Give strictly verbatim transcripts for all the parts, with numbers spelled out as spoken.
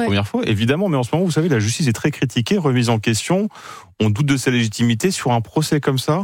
première fois, évidemment, mais en ce moment, vous savez, la justice est très critiquée, remise en question, on doute de sa légitimité sur un procès comme ça.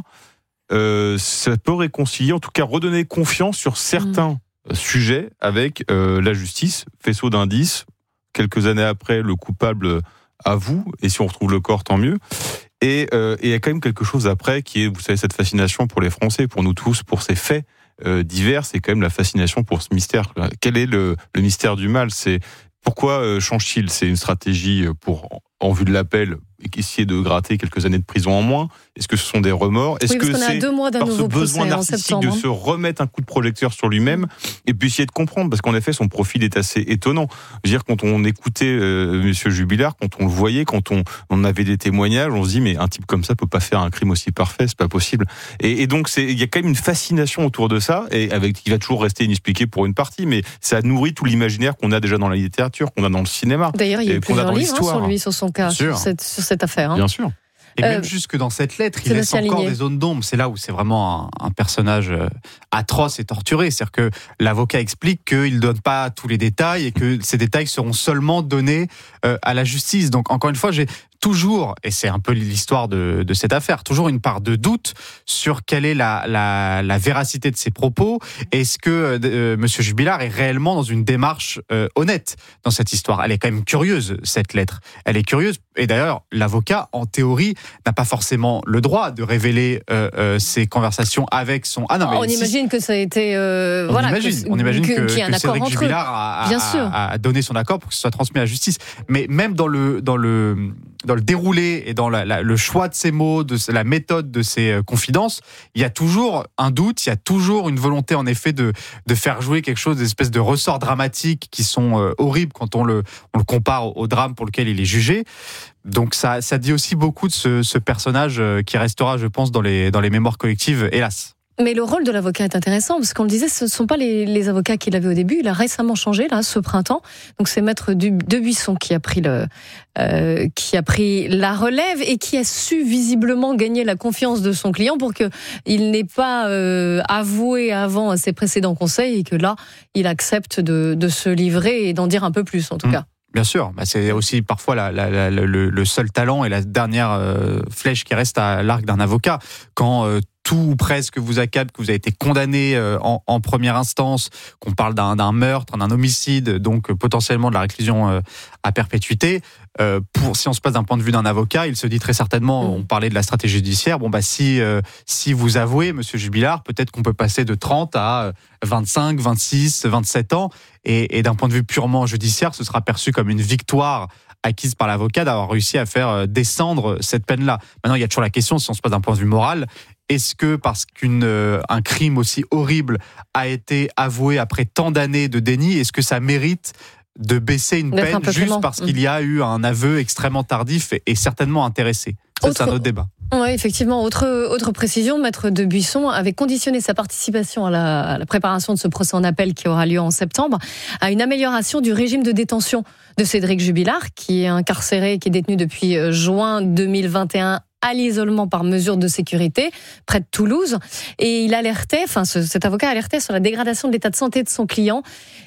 Euh, ça peut réconcilier, en tout cas redonner confiance sur certains mmh. sujets avec euh, la justice, faisceau d'indices. Quelques années après, le coupable avoue, et si on retrouve le corps, tant mieux. Et euh, il y a quand même quelque chose après qui est, vous savez, cette fascination pour les Français, pour nous tous, pour ces faits euh, divers, c'est quand même la fascination pour ce mystère. Quel est le, le mystère du mal ? C'est pourquoi euh, change-t-il ? C'est une stratégie pour, en vue de l'appel, essayer de gratter quelques années de prison en moins ? Est-ce que ce sont des remords ? Est-ce oui, parce que qu'on est c'est à deux mois d'un par ce nouveau besoin procès, narcissique de se remettre un coup de projecteur sur lui-même et puis essayer de comprendre, parce qu'en effet son profil est assez étonnant. Je veux dire, quand on écoutait euh, Monsieur Jubilard, quand on le voyait, quand on, on avait des témoignages, on se dit mais un type comme ça peut pas faire un crime aussi parfait, c'est pas possible. Et, et donc c'est, il y a quand même une fascination autour de ça, et avec qui va toujours rester inexpliqué pour une partie, mais ça nourrit tout l'imaginaire qu'on a déjà dans la littérature, qu'on a dans le cinéma. D'ailleurs, il y a eu plusieurs livres hein, sur lui, sur son cas, sur cette, sur cette affaire. Hein. Bien sûr. Et euh, même jusque dans cette lettre, il laisse encore des zones d'ombre. C'est là où c'est vraiment un, un personnage atroce et torturé. C'est-à-dire que l'avocat explique qu'il ne donne pas tous les détails et que ces détails seront seulement donnés euh, à la justice. Donc encore une fois, j'ai toujours, et c'est un peu l'histoire de, de cette affaire, toujours une part de doute sur quelle est la, la, la véracité de ses propos. Est-ce que euh, Monsieur Jubilard est réellement dans une démarche euh, honnête dans cette histoire ? Elle est quand même curieuse, cette lettre. Elle est curieuse. Et d'ailleurs, l'avocat, en théorie, n'a pas forcément le droit de révéler euh, euh, ses conversations avec son... Ah non, mais on si... imagine que ça a été... Euh, on, voilà, imagine, que, on imagine que, que, qu'il y a un que accord Cédric entre Jubilard a, Bien a, sûr. a, a donné son accord pour que ce soit transmis à la justice. Mais même dans le... Dans le dans le déroulé et dans la, la, le choix de ses mots, de la méthode de ses euh, confidences, il y a toujours un doute, il y a toujours une volonté en effet de, de faire jouer quelque chose, des espèces de ressorts dramatiques qui sont euh, horribles quand on le, on le compare au, au drame pour lequel il est jugé. Donc ça, ça dit aussi beaucoup de ce, ce personnage euh, qui restera, je pense, dans les, dans les mémoires collectives, hélas. Mais le rôle de l'avocat est intéressant, parce qu'on le disait, ce ne sont pas les, les avocats qu'il avait au début. Il a récemment changé, là, ce printemps. Donc c'est Maître Debuisson qui a pris le, euh, qui a pris la relève et qui a su visiblement gagner la confiance de son client pour qu'il n'ait pas euh, avoué avant à ses précédents conseils et que là, il accepte de, de se livrer et d'en dire un peu plus, en tout mmh. cas. Bien sûr, bah c'est aussi parfois la, la, la, le, le seul talent et la dernière euh, flèche qui reste à l'arc d'un avocat. Quand euh, tout ou presque vous accable, que vous avez été condamné euh, en, en première instance, qu'on parle d'un, d'un meurtre, d'un homicide, donc euh, potentiellement de la réclusion euh, à perpétuité. Euh, pour, si on se passe d'un point de vue d'un avocat, il se dit très certainement, mmh. on parlait de la stratégie judiciaire, bon bah si euh, si vous avouez, Monsieur Jubilard, peut-être qu'on peut passer de trente à vingt-cinq, vingt-six, vingt-sept ans, et, et d'un point de vue purement judiciaire, ce sera perçu comme une victoire acquise par l'avocat d'avoir réussi à faire descendre cette peine-là. Maintenant, il y a toujours la question, si on se passe d'un point de vue moral, est-ce que parce qu'un euh, crime aussi horrible a été avoué après tant d'années de déni, est-ce que ça mérite de baisser une D'être peine juste clément. parce qu'il y a eu un aveu extrêmement tardif et, et certainement intéressé ? Ça, autre... c'est un autre débat. Oui, effectivement. Autre, autre précision, Maître Debuisson avait conditionné sa participation à la, à la préparation de ce procès en appel qui aura lieu en septembre à une amélioration du régime de détention de Cédric Jubilard, qui est incarcéré, qui est détenu depuis juin deux mille vingt et un à l'isolement par mesure de sécurité près de Toulouse. Et il alertait, enfin ce, cet avocat alertait sur la dégradation de l'état de santé de son client.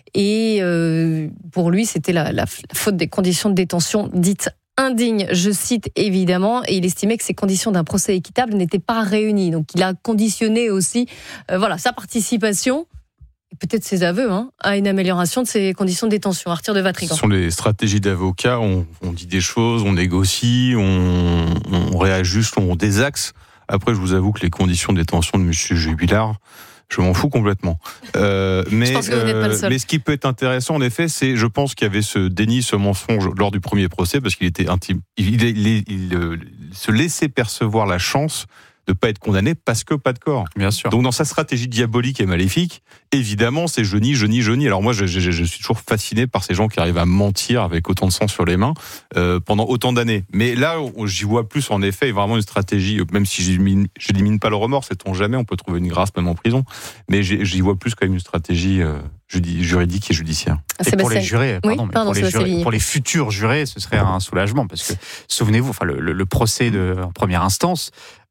Et euh, pour lui, c'était la, la, la faute des conditions de détention dites indignes, je cite évidemment, et il estimait que ces conditions d'un procès équitable n'étaient pas réunies. Donc il a conditionné aussi euh, voilà, sa participation, et peut-être ses aveux, hein, à une amélioration de ses conditions de détention. Arthur de Vatrigan. Ce sont les stratégies d'avocats, on, on dit des choses, on négocie, on, on réajuste, on désaxe. Après, je vous avoue que les conditions de détention de M. Jubilard, je m'en fous complètement. Euh, mais, je pense que vous n'êtes pas le seul. Mais ce qui peut être intéressant, en effet, c'est, je pense qu'il y avait ce déni, ce mensonge lors du premier procès, parce qu'il était intime. Il, il, il, il, il se laissait percevoir la chance de ne pas être condamné parce que pas de corps. Bien sûr. Donc dans sa stratégie diabolique et maléfique, évidemment, c'est je nie, je nie, je nie. Alors moi, je, je, je suis toujours fasciné par ces gens qui arrivent à mentir avec autant de sang sur les mains euh, pendant autant d'années. Mais là, j'y vois plus, en effet, vraiment une stratégie, même si j'élimine, j'élimine pas le remords, sait-on jamais, on peut trouver une grâce même en prison, mais j'y vois plus quand même une stratégie euh, juridique et judiciaire. Et pour les jurés, pardon, oui, pardon, pour, les jurés pour les futurs jurés, ce serait un soulagement, parce que souvenez-vous, enfin le, le, le procès de, en première instance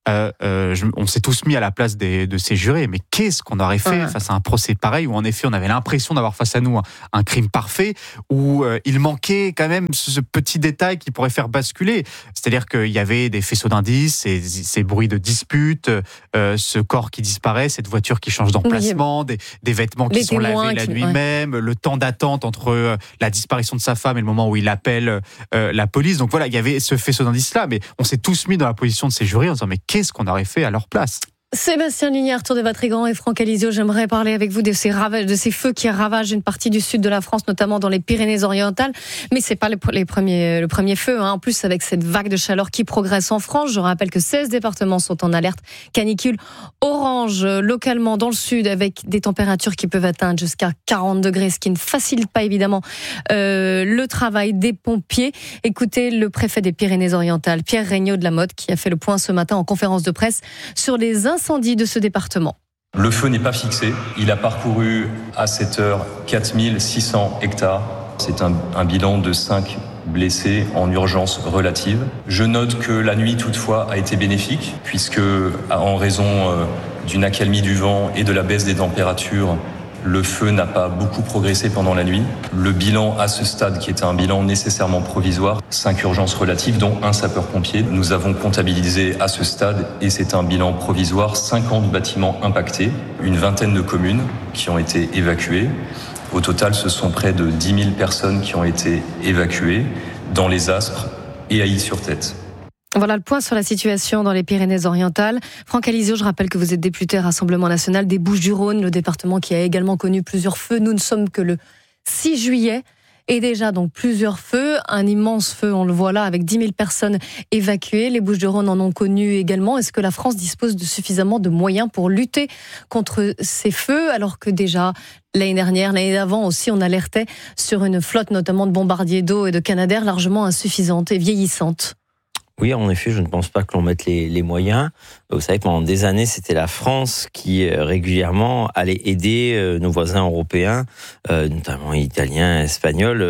euh, euh, je, on s'est tous mis à la place des, de ces jurés. Mais qu'est-ce qu'on aurait fait ouais. face à un procès pareil où en effet on avait l'impression d'avoir face à nous un, un crime parfait, où euh, il manquait quand même ce, ce petit détail qui pourrait faire basculer. C'est-à-dire qu'il y avait des faisceaux d'indices, ces, ces bruits de disputes, euh, ce corps qui disparaît, cette voiture qui change d'emplacement, oui. des, des vêtements qui Les sont lavés la qui... nuit ouais. même, le temps d'attente entre euh, la disparition de sa femme et le moment où il appelle euh, la police. Donc voilà, il y avait ce faisceau d'indices-là, mais on s'est tous mis dans la position de ces jurés en disant mais qu'est-ce qu'on aurait fait à leur place ? Sébastien Ligny, Arthur de Vatrigan et Franck Alizio, j'aimerais parler avec vous de ces ravages, de ces feux qui ravagent une partie du sud de la France, notamment dans les Pyrénées-Orientales. Mais c'est pas les, les premiers, le premier feu, hein. En plus, avec cette vague de chaleur qui progresse en France, je rappelle que seize départements sont en alerte canicule orange localement dans le sud, avec des températures qui peuvent atteindre jusqu'à quarante degrés, ce qui ne facilite pas évidemment euh, le travail des pompiers. Écoutez le préfet des Pyrénées-Orientales, Pierre Regnault de la Motte, qui a fait le point ce matin en conférence de presse sur les incendie de ce département. Le feu n'est pas fixé. Il a parcouru à cette heure quatre mille six cents hectares. C'est un, un bilan de cinq blessés en urgence relative. Je note que la nuit, toutefois, a été bénéfique, puisque en raison d'une accalmie du vent et de la baisse des températures, le feu n'a pas beaucoup progressé pendant la nuit. Le bilan à ce stade, qui est un bilan nécessairement provisoire, cinq urgences relatives, dont un sapeur-pompier. Nous avons comptabilisé à ce stade, et c'est un bilan provisoire, cinquante bâtiments impactés, une vingtaine de communes qui ont été évacuées. Au total, ce sont près de dix mille personnes qui ont été évacuées dans les Aspres et à Illy-sur-Tête. Voilà le point sur la situation dans les Pyrénées-Orientales. Franck Alizio, je rappelle que vous êtes député Rassemblement National des Bouches-du-Rhône, le département qui a également connu plusieurs feux. Nous ne sommes que le six juillet et déjà donc plusieurs feux, un immense feu, on le voit là, avec dix mille personnes évacuées. Les Bouches-du-Rhône en ont connu également. Est-ce que la France dispose de suffisamment de moyens pour lutter contre ces feux, alors que déjà l'année dernière, l'année d'avant aussi, on alertait sur une flotte notamment de bombardiers d'eau et de canadaires largement insuffisante et vieillissante? Oui, en effet, je ne pense pas que l'on mette les, les moyens. Vous savez que pendant des années, c'était la France qui régulièrement allait aider nos voisins européens, notamment italiens, espagnols.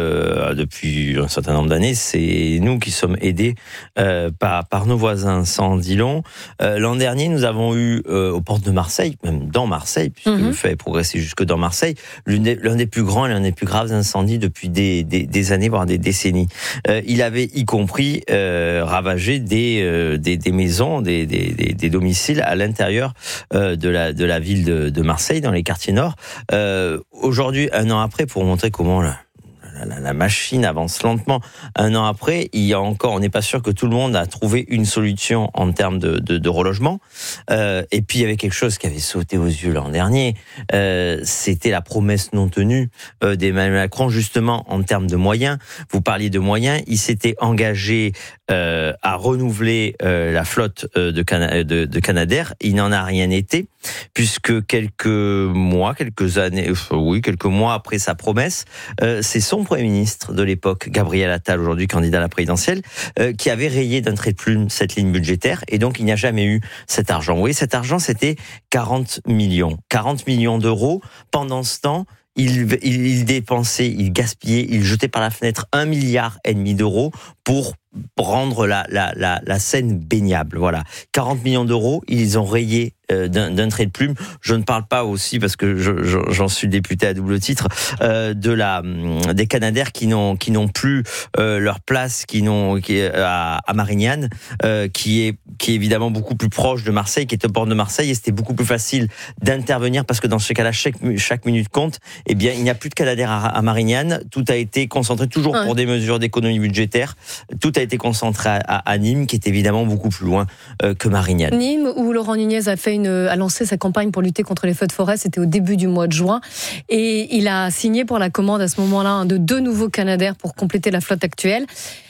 Depuis un certain nombre d'années, c'est nous qui sommes aidés par, par nos voisins. Ça en dit long. L'an dernier, nous avons eu aux portes de Marseille, même dans Marseille, puisque mm-hmm. le fait est progressé jusque dans Marseille, l'un des, l'un des plus grands et l'un des plus graves incendies depuis des, des, des années, voire des décennies. Il avait y compris euh, ravagé Des, euh, des, des maisons, des, des, des domiciles à l'intérieur euh, de, la, de la ville de, de Marseille, dans les quartiers nord. Euh, aujourd'hui, un an après, pour montrer comment la, la, la machine avance lentement, un an après, il y a encore, on n'est pas sûr que tout le monde a trouvé une solution en termes de, de, de relogement. Euh, et puis, il y avait quelque chose qui avait sauté aux yeux l'an dernier, euh, c'était la promesse non tenue euh, d'Emmanuel Macron, justement, en termes de moyens. Vous parliez de moyens, il s'était engagé Euh, à renouveler euh, la flotte euh, de, Cana- de, de Canadair. Il n'en a rien été, puisque quelques mois, quelques années, euh, oui, quelques mois après sa promesse, euh, c'est son Premier ministre de l'époque, Gabriel Attal, aujourd'hui candidat à la présidentielle, euh, qui avait rayé d'un trait de plume cette ligne budgétaire, et donc il n'y a jamais eu cet argent. Vous voyez, cet argent, c'était quarante millions. quarante millions d'euros. Pendant ce temps, Il, il, il dépensait, il gaspillait, il jetait par la fenêtre un milliard et demi d'euros pour rendre la, la, la, la Seine baignable. Voilà. quarante millions d'euros, ils ont rayé euh, d'un, d'un trait de plume. Je ne parle pas aussi, parce que je, je, j'en suis député à double titre, euh, de la, des Canadair qui n'ont, qui n'ont plus euh, leur place, qui n'ont, qui est à, à Marignane, euh, qui est, qui est évidemment beaucoup plus proche de Marseille, qui est au port de Marseille, et c'était beaucoup plus facile d'intervenir, parce que dans ce cas-là, chaque, chaque minute compte. Eh bien, il n'y a plus de Canadair à, à Marignane. Tout a été concentré, toujours ouais. pour des mesures d'économie budgétaire. Tout a été concentré à, à, à Nîmes, qui est évidemment beaucoup plus loin euh, que Marignane. Nîmes, où Laurent Nunez a fait une, a lancé sa campagne pour lutter contre les feux de forêt, c'était au début du mois de juin, et il a signé pour la commande à ce moment-là de deux nouveaux Canadair pour compléter la flotte actuelle.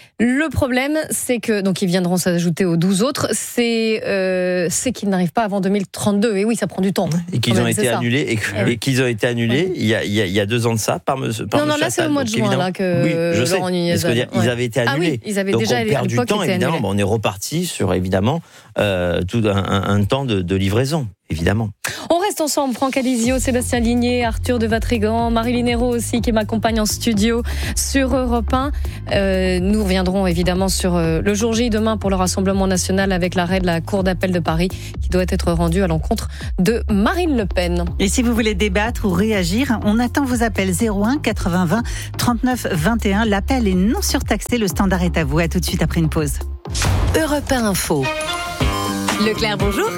Le problème, c'est que, donc ils viendront s'ajouter aux douze autres, c'est, euh, c'est qu'ils n'arrivent pas avant deux mille trente-deux. Et oui, ça prend du temps. Et qu'ils ont été annulés, et, et, et qu'ils ont été annulés, il y a, il y a, il y a deux ans de ça, par monsieur, par Non, non, là, c'est au mois de juin, là, que oui, je Laurent Nunez sais. Dire, ouais. Ils avaient été annulés. Ah oui, ils avaient donc déjà, on perd du temps, évidemment. Bon, on est reparti sur, évidemment, euh, tout un, un, un temps de, de livraison. évidemment. On reste ensemble, Franck Alizio, Sébastien Ligné, Arthur de Vatrigan, Marie-Lynn Hérault aussi qui m'accompagne en studio sur Europe un. Euh, nous reviendrons évidemment sur euh, le jour J demain pour le Rassemblement national avec l'arrêt de la Cour d'appel de Paris qui doit être rendu à l'encontre de Marine Le Pen. Et si vous voulez débattre ou réagir, on attend vos appels zéro un quatre-vingts vingt trente-neuf vingt et un. L'appel est non surtaxé, le standard est à vous. À tout de suite après une pause. Europe un Info. Leclerc, bonjour.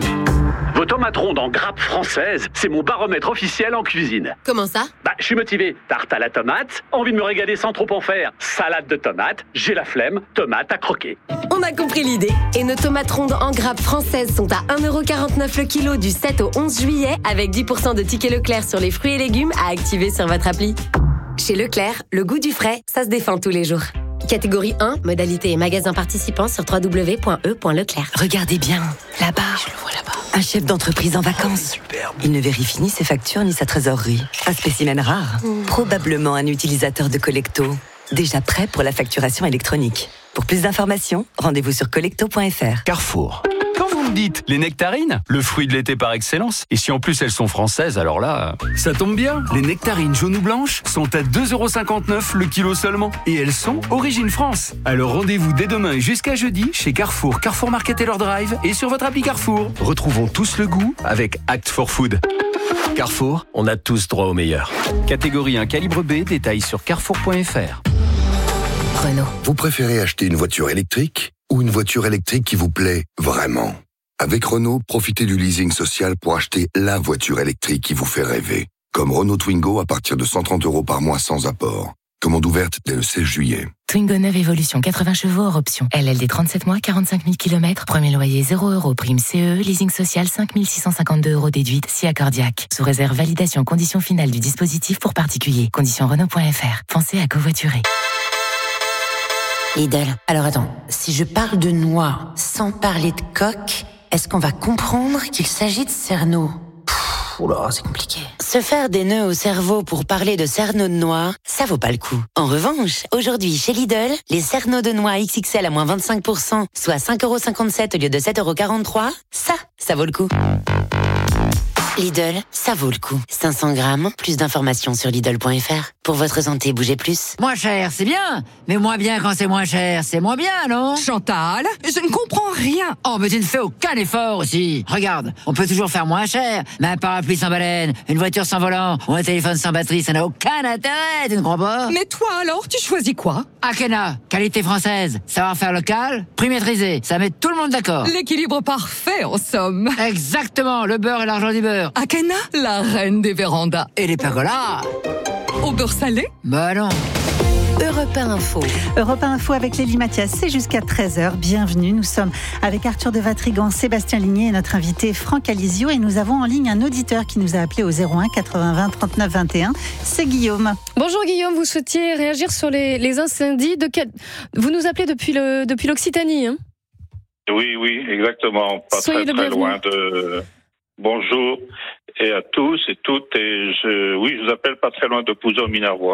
Vos tomates rondes en grappe française, c'est mon baromètre officiel en cuisine. Comment ça ? Bah, je suis motivé. Tarte à la tomate, envie de me régaler sans trop en faire. Salade de tomates, j'ai la flemme, tomate à croquer. On a compris l'idée. Et nos tomates rondes en grappe françaises sont à un euro quarante-neuf le kilo du sept au onze juillet avec dix pour cent de tickets Leclerc sur les fruits et légumes à activer sur votre appli. Chez Leclerc, le goût du frais, ça se défend tous les jours. Catégorie un, modalité et magasin participant sur w w w point e point leclerc. Regardez bien, là-bas. Je le vois là-bas. Un chef d'entreprise en vacances. Il ne vérifie ni ses factures ni sa trésorerie. Un spécimen rare. Mmh. Probablement un utilisateur de Collecto. Déjà prêt pour la facturation électronique. Pour plus d'informations, rendez-vous sur collecto point f r. Carrefour. Quand vous me dites les nectarines, le fruit de l'été par excellence, et si en plus elles sont françaises, alors là... Ça tombe bien, les nectarines jaunes ou blanches sont à deux euros cinquante-neuf le kilo seulement. Et elles sont origine France. Alors rendez-vous dès demain et jusqu'à jeudi chez Carrefour, Carrefour Market et leur drive, et sur votre appli Carrefour. Retrouvons tous le goût avec Act for Food. Carrefour, on a tous droit au meilleur. Catégorie un calibre B, détails sur carrefour point f r. Renault. Vous préférez acheter une voiture électrique ou une voiture électrique qui vous plaît vraiment ? Avec Renault, profitez du leasing social pour acheter la voiture électrique qui vous fait rêver. Comme Renault Twingo à partir de cent trente euros par mois sans apport. Commande ouverte dès le seize juillet. Twingo neuve Evolution, quatre-vingts chevaux hors option. L L D trente-sept mois, quarante-cinq mille kilomètres. Premier loyer zéro euros. Prime C E, leasing social cinq mille six cent cinquante-deux euros déduite, si accordiaque. Sous réserve validation conditions finales du dispositif pour particuliers. Conditions Renault point f r. Pensez à covoiturer. Lidl. Alors attends, si je parle de noix sans parler de coque, est-ce qu'on va comprendre qu'il s'agit de cerneau ? Oh là, c'est compliqué. Se faire des nœuds au cerveau pour parler de cerneau de noix, ça vaut pas le coup. En revanche, aujourd'hui chez Lidl, les cerneaux de noix X X L à moins vingt-cinq pour cent, soit cinq euros cinquante-sept au lieu de sept euros quarante-trois, ça, ça vaut le coup. Lidl, ça vaut le coup. cinq cents grammes, plus d'informations sur Lidl point f r. Pour votre santé, bougez plus. Moins cher, c'est bien. Mais moins bien quand c'est moins cher, c'est moins bien, non ? Chantal, je ne comprends rien. Oh, mais tu ne fais aucun effort aussi. Regarde, on peut toujours faire moins cher. Mais un parapluie sans baleine, une voiture sans volant, ou un téléphone sans batterie, ça n'a aucun intérêt, tu ne crois pas ? Mais toi alors, tu choisis quoi ? Akena, qualité française, savoir-faire local, prix maîtrisé, ça met tout le monde d'accord. L'équilibre parfait, en somme. Exactement, le beurre et l'argent du beurre. Akena, la reine des vérandas. Et les pergolas. Au beurre salé ? Bah non. Europe un Info. Europe un Info avec Lélie Mathias, c'est jusqu'à treize heures. Bienvenue, nous sommes avec Arthur de Vatrigan, Sébastien Ligné et notre invité Franck Alizio. Et nous avons en ligne un auditeur qui nous a appelé au zéro un quatre-vingts vingt trente-neuf vingt et un. C'est Guillaume. Bonjour Guillaume, vous souhaitiez réagir sur les, les incendies. De quel... Vous nous appelez depuis, le, depuis l'Occitanie, hein ? Oui, oui, exactement. Pas Soyez très, le très bienvenu. loin de... Bonjour et à tous et toutes. Et je, oui, je vous appelle pas très loin de Pouzon-Minervois.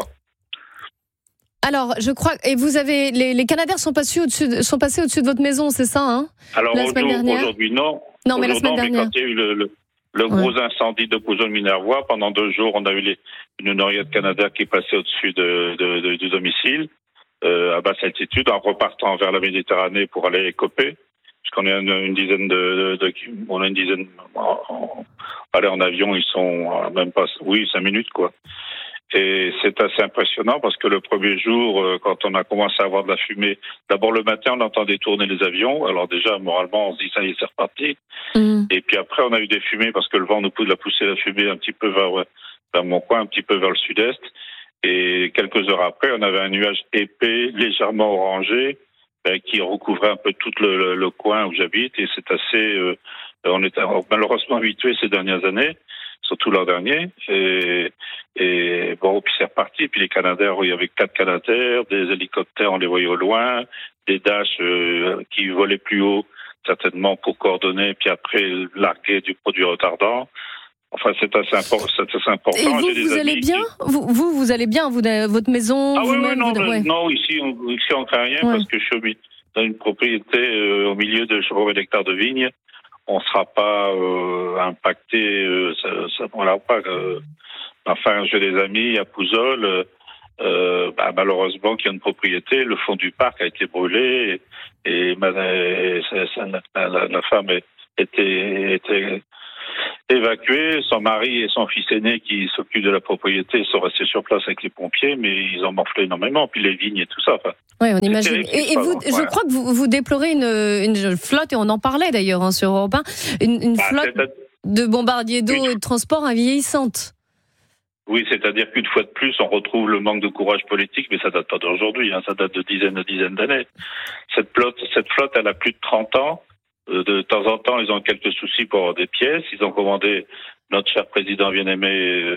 Alors, je crois, et vous avez, les, les Canadaires sont passés au-dessus, de, sont passés au-dessus de votre maison, c'est ça, hein ? Alors la semaine aujourd'hui, dernière. aujourd'hui, non. Non, mais la semaine Aujourd'hui, dernière. quand il y a eu le, le, le gros Ouais. incendie de Pouzon-Minervois, pendant deux jours, on a eu les, une oreillette canadaire qui est passée au-dessus de, de, de, du domicile, euh, à basse altitude, en repartant vers la Méditerranée pour aller écoper. Puisqu'on est une, une dizaine de, de, de, on a une dizaine, en, en, allez, en avion, ils sont euh, même pas, oui, cinq minutes, quoi. Et c'est assez impressionnant parce que le premier jour, euh, quand on a commencé à avoir de la fumée, d'abord le matin, on entendait tourner les avions. Alors déjà, moralement, on se dit, ça y est, c'est reparti. Mmh. Et puis après, on a eu des fumées parce que le vent nous pousse à pousser la fumée un petit peu vers, vers mon coin, un petit peu vers le sud-est. Et quelques heures après, on avait un nuage épais, légèrement orangé, ben, qui recouvrait un peu tout le, le, le coin où j'habite. Et c'est assez, euh, on est malheureusement habitué ces dernières années, surtout l'an dernier. Et, et bon, puis c'est reparti. Puis les Canadaires, il y avait quatre Canadaires, des hélicoptères, on les voyait au loin, des Dash euh, qui volaient plus haut, certainement pour coordonner, puis après larguer du produit retardant. Enfin, c'est assez, impor- c'est assez important. Et vous, J'ai vous des allez amis bien qui... vous, vous, vous allez bien vous, votre maison Ah oui, oui, vous-même, non, vous... le, ouais. non, ici, on, ici on craint rien Ouais. parce que je suis au mi- dans une propriété euh, au milieu de je sais pas combien d'hectares de vignes. on ne sera pas euh, impacté, euh, ça, ça, voilà, pas. Euh, enfin, j'ai des amis à Pouzol, euh, bah, malheureusement, qui ont une propriété, le fond du parc a été brûlé et, et, et ça, ça, la, la, la femme était, était évacuée. Son mari et son fils aîné qui s'occupent de la propriété sont restés sur place avec les pompiers, mais ils ont morflé énormément, puis les vignes et tout ça. Enfin, oui, on imagine. Et, et vous, je voilà. crois que vous, vous déplorez une, une flotte, et on en parlait d'ailleurs hein, sur Europe un, une, une bah, flotte de bombardiers d'eau oui. et de transport vieillissante. Oui, c'est-à-dire qu'une fois de plus, on retrouve le manque de courage politique, mais ça date pas d'aujourd'hui, hein, ça date de dizaines et dizaines d'années. Cette flotte, cette flotte, elle a plus de trente ans. De temps en temps, ils ont quelques soucis pour avoir des pièces. Ils ont commandé, notre cher président bien-aimé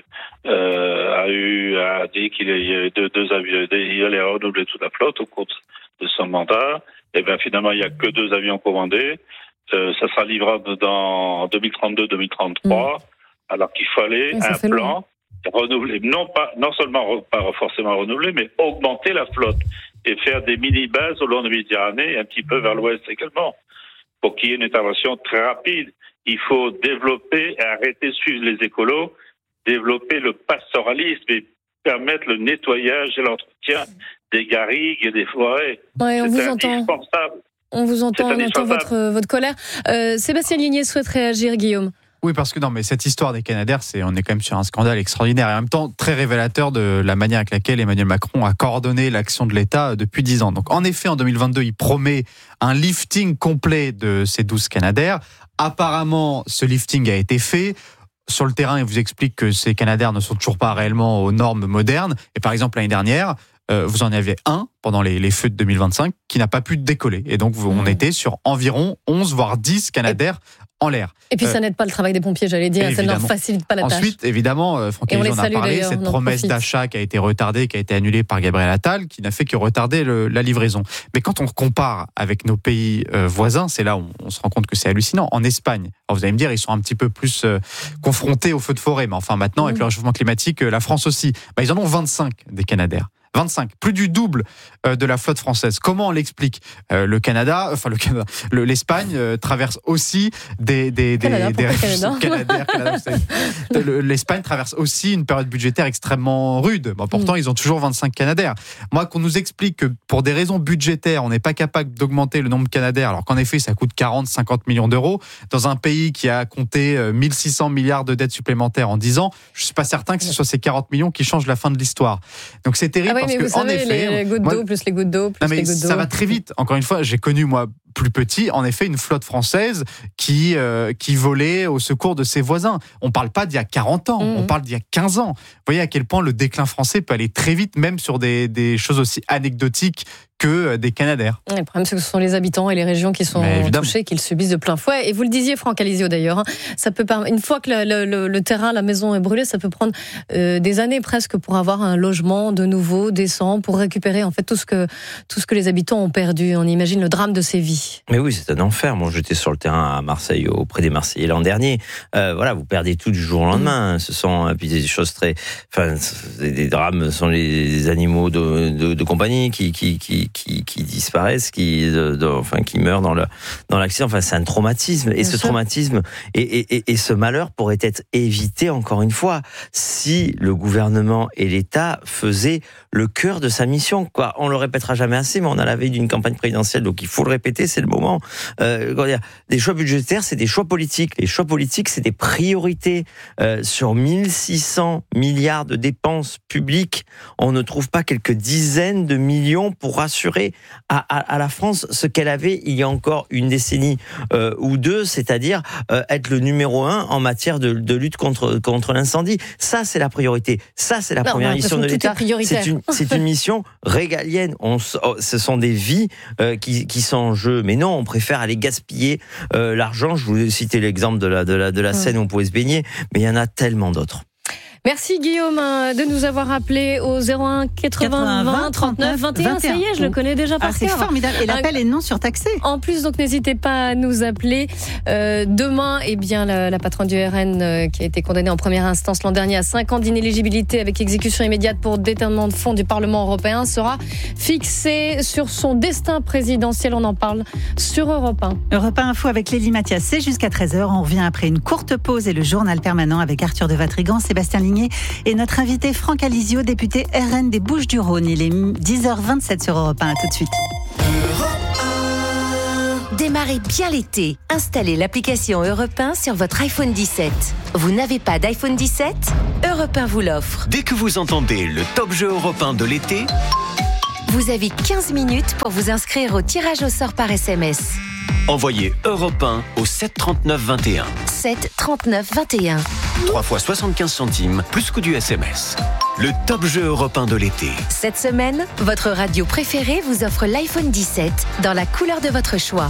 euh, a eu a dit qu'il y avait deux, deux avions, il allait renouveler toute la flotte au cours de son mandat. Et bien finalement, il n'y a que deux avions commandés. Euh, ça sera livrable dans deux mille trente-deux deux mille trente-trois, mmh. alors qu'il fallait oui, un plan long. renouveler, non pas, non seulement pas forcément renouveler, mais augmenter la flotte et faire des mini-bases au long de la Méditerranée et un petit peu vers l'ouest également. Pour qu'il y ait une intervention très rapide, il faut développer et arrêter de suivre les écolos, développer le pastoralisme et permettre le nettoyage et l'entretien des garrigues et des forêts. Ouais, on C'est vous indispensable. Entend. On vous entend, on entend votre, votre colère. Euh, Sébastien Ligné souhaite réagir, Guillaume. Oui, parce que non, mais cette histoire des Canadair, c'est, on est quand même sur un scandale extraordinaire et en même temps très révélateur de la manière avec laquelle Emmanuel Macron a coordonné l'action de l'État depuis dix ans. Donc, en effet, en deux mille vingt-deux, il promet un lifting complet de ces douze Canadair. Apparemment, ce lifting a été fait. Sur le terrain, il vous explique que ces Canadair ne sont toujours pas réellement aux normes modernes. Et par exemple, l'année dernière, euh, vous en aviez un pendant les, les feux de deux mille vingt-cinq qui n'a pas pu décoller. Et donc, vous, on était sur environ onze voire dix Canadair en l'air. Et puis ça euh, n'aide pas le travail des pompiers, j'allais dire, ça ne leur facilite pas la tâche. Ensuite, évidemment, euh, Franck Alizé en a parlé, cette promesse d'achat qui a été retardée, qui a été annulée par Gabriel Attal, qui n'a fait que retarder le, la livraison. Mais quand on compare avec nos pays euh, voisins, c'est là où on, on se rend compte que c'est hallucinant. En Espagne, alors vous allez me dire, ils sont un petit peu plus euh, confrontés aux feux de forêt, mais enfin maintenant, mmh. avec le réchauffement climatique, euh, la France aussi, bah, ils en ont vingt-cinq des Canadair. vingt-cinq, plus du double euh, de la flotte française. Comment on l'explique ? euh, Le Canada, enfin le Canada, le, l'Espagne euh, traverse aussi des des des, Canada, des Canada Canadair, Canada, le, L'Espagne traverse aussi une période budgétaire extrêmement rude. Bon, pourtant, mmh. ils ont toujours vingt-cinq Canadair. Moi, qu'on nous explique que pour des raisons budgétaires, on n'est pas capable d'augmenter le nombre de Canadair, alors qu'en effet, ça coûte quarante, cinquante millions d'euros dans un pays qui a compté euh, mille six cents milliards de dettes supplémentaires en dix ans. Je suis pas certain que ce soit ces quarante millions qui changent la fin de l'histoire. Donc c'est terrible. Ah oui, parce mais que, vous savez, en effet, les gouttes moi, d'eau plus les gouttes d'eau plus non, mais les gouttes d'eau. Ça va très vite. Encore une fois, j'ai connu moi plus petit, en effet, une flotte française qui euh, qui volait au secours de ses voisins. On parle pas d'il y a quarante ans, mmh. on parle d'il y a quinze ans. Vous voyez à quel point le déclin français peut aller très vite, même sur des des choses aussi anecdotiques que des Canadair. Le problème, c'est que ce sont les habitants et les régions qui sont touchés, qui le subissent de plein fouet. Et vous le disiez, Franck Alizé d'ailleurs, hein, ça peut une fois que le, le, le terrain, la maison est brûlée, ça peut prendre euh, des années presque pour avoir un logement de nouveau décent, pour récupérer en fait tout ce que tout ce que les habitants ont perdu. On imagine le drame de ces vies. Mais oui, c'est un enfer. Moi, j'étais sur le terrain à Marseille, auprès des Marseillais l'an dernier. Euh, voilà, vous perdez tout du jour au lendemain. Mmh. Ce sont puis des choses très, enfin, des drames. Ce sont les animaux de, de, de compagnie qui qui qui qui, qui disparaissent, qui de, de, enfin qui meurent dans le dans l'accident. Enfin, c'est un traumatisme. Et Bien ce sûr. traumatisme et, et, et, et ce malheur pourrait être évité encore une fois si le gouvernement et l'État faisaient le cœur de sa mission. Quoi, on le répétera jamais assez, mais on a la veille d'une campagne présidentielle, donc il faut le répéter. C'est le moment. Euh, comment dire, des choix budgétaires, c'est des choix politiques. Les choix politiques, c'est des priorités. Euh, sur mille six cents milliards de dépenses publiques, on ne trouve pas quelques dizaines de millions pour assurer à, à, à la France ce qu'elle avait il y a encore une décennie euh, ou deux, c'est-à-dire euh, être le numéro un en matière de, de lutte contre, contre l'incendie. Ça, c'est la priorité. Ça, c'est la non, première mission de l'État. C'est une, c'est une mission régalienne. On, ce sont des vies euh, qui, qui sont en jeu. Mais non, on préfère aller gaspiller euh, l'argent. Je vous ai cité l'exemple de la, de la, de la Seine où on pouvait se baigner, mais il y en a tellement d'autres. Merci Guillaume de nous avoir appelé au zéro un quatre-vingts vingt trente-neuf vingt et un. Ça y est, je le connais déjà par ah, c'est cœur. C'est formidable. Et l'appel est non surtaxé. En plus, donc n'hésitez pas à nous appeler. Euh, demain, eh bien, la, la patronne du R N euh, qui a été condamnée en première instance l'an dernier à cinq ans d'inéligibilité avec exécution immédiate pour détournement de fonds du Parlement européen sera fixée sur son destin présidentiel. On en parle sur Europe un. Europe un Info avec Lélie Mathias, c'est jusqu'à treize heures. On revient après une courte pause et le journal permanent avec Arthur de Vatrigan, Sébastien Ligné et notre invité Franck Alizio, député R N des Bouches-du-Rhône. Il est dix heures vingt-sept sur Europe un. À tout de suite. Démarrez bien l'été. Installez l'application Europe un sur votre iPhone dix-sept. Vous n'avez pas d'iPhone dix-sept ? Europe un vous l'offre. Dès que vous entendez le top jeu Europe un de l'été, vous avez quinze minutes pour vous inscrire au tirage au sort par S M S. Envoyez Europe un au sept trente-neuf vingt et un. sept trente-neuf vingt et un. trois fois soixante-quinze centimes, plus coût du S M S. Le top jeu Europe un de l'été. Cette semaine, votre radio préférée vous offre l'iPhone dix-sept dans la couleur de votre choix.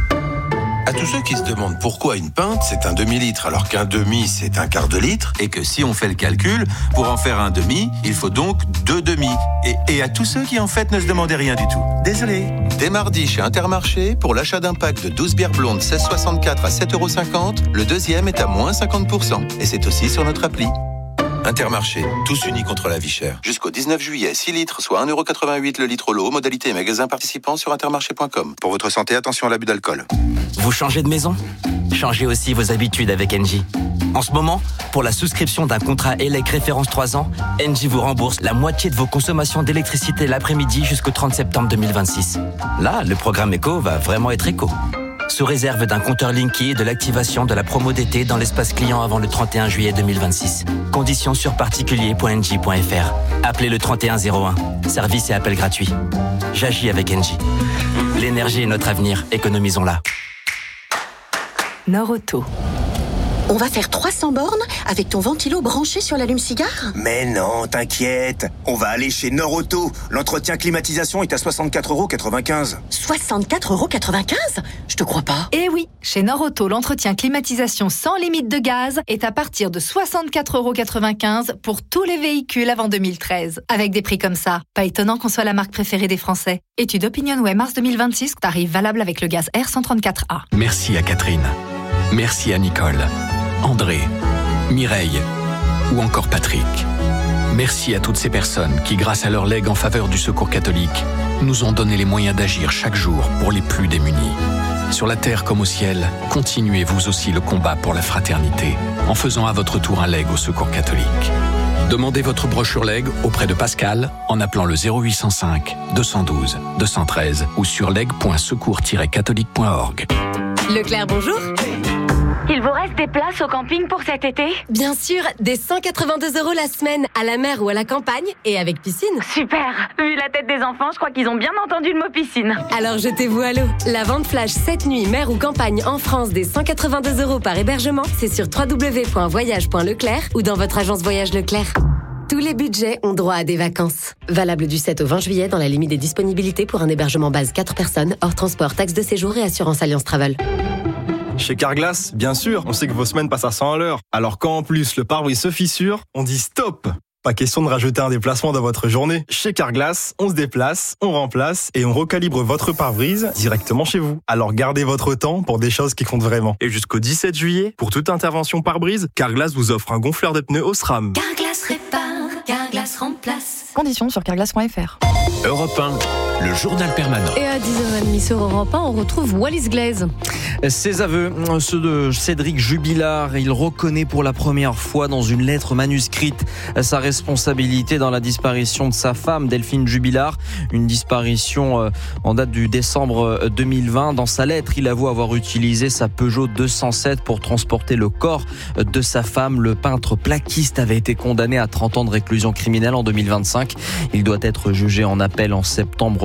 À tous ceux qui se demandent pourquoi une pinte, c'est un demi-litre, alors qu'un demi, c'est un quart de litre, et que si on fait le calcul, pour en faire un demi, il faut donc deux demi. Et, et à tous ceux qui en fait ne se demandaient rien du tout. Désolé. Dès mardi chez Intermarché, pour l'achat d'un pack de douze bières blondes seize soixante-quatre à sept euros cinquante, le deuxième est à moins cinquante pour cent. Et c'est aussi sur notre appli. Intermarché, tous unis contre la vie chère. Jusqu'au dix-neuf juillet, six litres, soit un euro quatre-vingt-huit le litre lot. Modalité et magasin participants sur intermarché point com. Pour votre santé, attention à l'abus d'alcool. Vous changez de maison ? Changez aussi vos habitudes avec Engie. En ce moment, pour la souscription d'un contrat E L E C référence trois ans, Engie vous rembourse la moitié de vos consommations d'électricité l'après-midi jusqu'au trente septembre deux mille vingt-six. Là, le programme éco va vraiment être éco. Sous réserve d'un compteur Linky et de l'activation de la promo d'été dans l'espace client avant le trente et un juillet deux mille vingt-six. Conditions sur particulier point engie point f r. Appelez le trente et un zéro un. Service et appel gratuit. J'agis avec Engie. L'énergie est notre avenir. Économisons-la. Nord-Auto. On va faire trois cents bornes avec ton ventilo branché sur l'allume-cigare ? Mais non, t'inquiète. On va aller chez Nord-Auto. L'entretien climatisation est à soixante-quatre euros quatre-vingt-quinze. soixante-quatre euros quatre-vingt-quinze ? Je te crois pas. Eh oui, chez Nord-Auto, l'entretien climatisation sans limite de gaz est à partir de soixante-quatre euros quatre-vingt-quinze pour tous les véhicules avant deux mille treize. Avec des prix comme ça, pas étonnant qu'on soit la marque préférée des Français. Étude OpinionWay mars deux mille vingt-six, tarif valable avec le gaz R cent trente-quatre A. Merci à Catherine. Merci à Nicole. André, Mireille ou encore Patrick. Merci à toutes ces personnes qui, grâce à leur legs en faveur du Secours catholique, nous ont donné les moyens d'agir chaque jour pour les plus démunis. Sur la terre comme au ciel, continuez vous aussi le combat pour la fraternité en faisant à votre tour un leg au Secours catholique. Demandez votre brochure legs auprès de Pascal en appelant le zéro huit cent cinq deux cent douze deux cent treize ou sur leg point secours tiret catholique point org. Leclerc, bonjour. Il vous reste des places au camping pour cet été ? Bien sûr, des cent quatre-vingt-deux euros la semaine, à la mer ou à la campagne, et avec piscine. Super. Vu la tête des enfants, je crois qu'ils ont bien entendu le mot piscine. Alors jetez-vous à l'eau. La vente flash cette nuit, mer ou campagne en France des cent quatre-vingt-deux euros par hébergement, c'est sur w w w point voyage point leclerc ou dans votre agence Voyage Leclerc. Tous les budgets ont droit à des vacances. Valable du sept au vingt juillet dans la limite des disponibilités pour un hébergement base quatre personnes, hors transport, taxe de séjour et assurance Alliance Travel. Chez Carglass, bien sûr, on sait que vos semaines passent à cent à l'heure. Alors quand en plus le pare-brise se fissure, on dit stop. Pas question de rajouter un déplacement dans votre journée. Chez Carglass, on se déplace, on remplace et on recalibre votre pare-brise directement chez vous. Alors gardez votre temps pour des choses qui comptent vraiment. Et jusqu'au dix-sept juillet, pour toute intervention pare-brise, Carglass vous offre un gonfleur de pneus Osram. Carglass répare, Carglass remplace. Conditions sur carglass point f r. Europe un, le journal permanent. Et à dix heures trente sur Europe un, on retrouve Wallis Glaise. Ses aveux, ceux de Cédric Jubilard, il reconnaît pour la première fois dans une lettre manuscrite sa responsabilité dans la disparition de sa femme, Delphine Jubilard. Une disparition en date du décembre deux mille vingt. Dans sa lettre, il avoue avoir utilisé sa Peugeot deux cent sept pour transporter le corps de sa femme. Le peintre plaquiste avait été condamné à trente ans de réclusion criminelle en deux mille vingt-cinq. Il doit être jugé en appel en septembre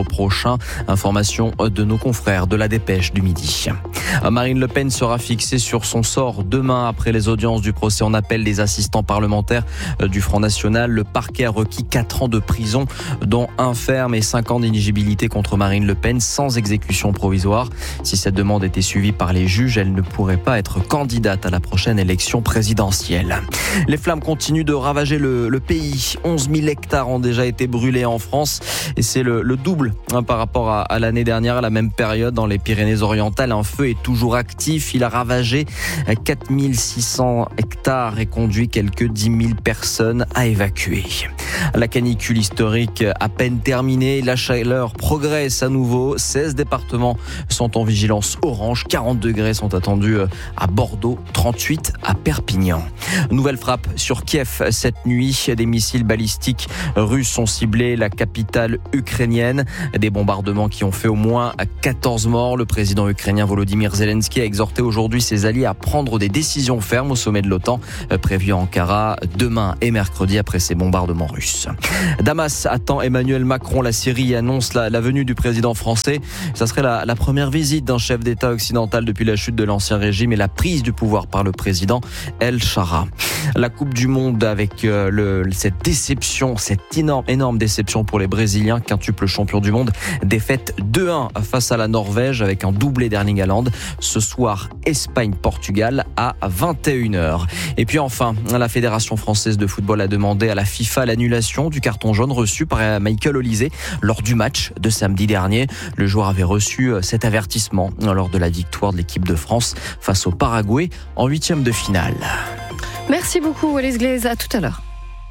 trimestre prochain. Information de nos confrères de la Dépêche du Midi. Marine Le Pen sera fixée sur son sort demain après les audiences du procès en appel des assistants parlementaires du Front National. Le parquet a requis quatre ans de prison, dont un ferme et cinq ans d'inéligibilité contre Marine Le Pen sans exécution provisoire. Si cette demande était suivie par les juges, elle ne pourrait pas être candidate à la prochaine élection présidentielle. Les flammes continuent de ravager le, le pays. onze mille hectares ont déjà été brûlés en France et c'est le, le double hein, par rapport à, à l'année dernière à la même période dans les Pyrénées-Orientales. Un feu est toujours actif. Il a ravagé quatre mille six cents hectares et conduit quelques dix mille personnes à évacuer. La canicule historique à peine terminée, la chaleur progresse à nouveau. seize départements sont en vigilance orange. quarante degrés sont attendus à Bordeaux, trente-huit à Perpignan. Nouvelle frappe sur Kiev cette nuit. Des missiles balistiques russes ont ciblé la capitale ukrainienne. Des bombardements qui ont fait au moins quatorze morts. Le président ukrainien Volodymyr Zelensky a exhorté aujourd'hui ses alliés à prendre des décisions fermes au sommet de l'OTAN prévu à Ankara demain et mercredi après ces bombardements russes. Damas attend Emmanuel Macron. La Syrie annonce la, la venue du président français. Ça serait la, la première visite d'un chef d'État occidental depuis la chute de l'ancien régime et la prise du pouvoir par le président El Shara. La Coupe du Monde avec euh, le, cette déception, cette énorme, énorme déception pour les Brésiliens, quintuple champion du monde, défaite deux un face à la Norvège avec un doublé d'Erling Haaland. Ce soir, Espagne-Portugal à vingt et une heures. Et puis enfin, la Fédération française de football a demandé à la FIFA l'annulation du carton jaune reçu par Michael Olise lors du match de samedi dernier. Le joueur avait reçu cet avertissement lors de la victoire de l'équipe de France face au Paraguay en huitième de finale. Merci beaucoup Alice Glaise, à tout à l'heure.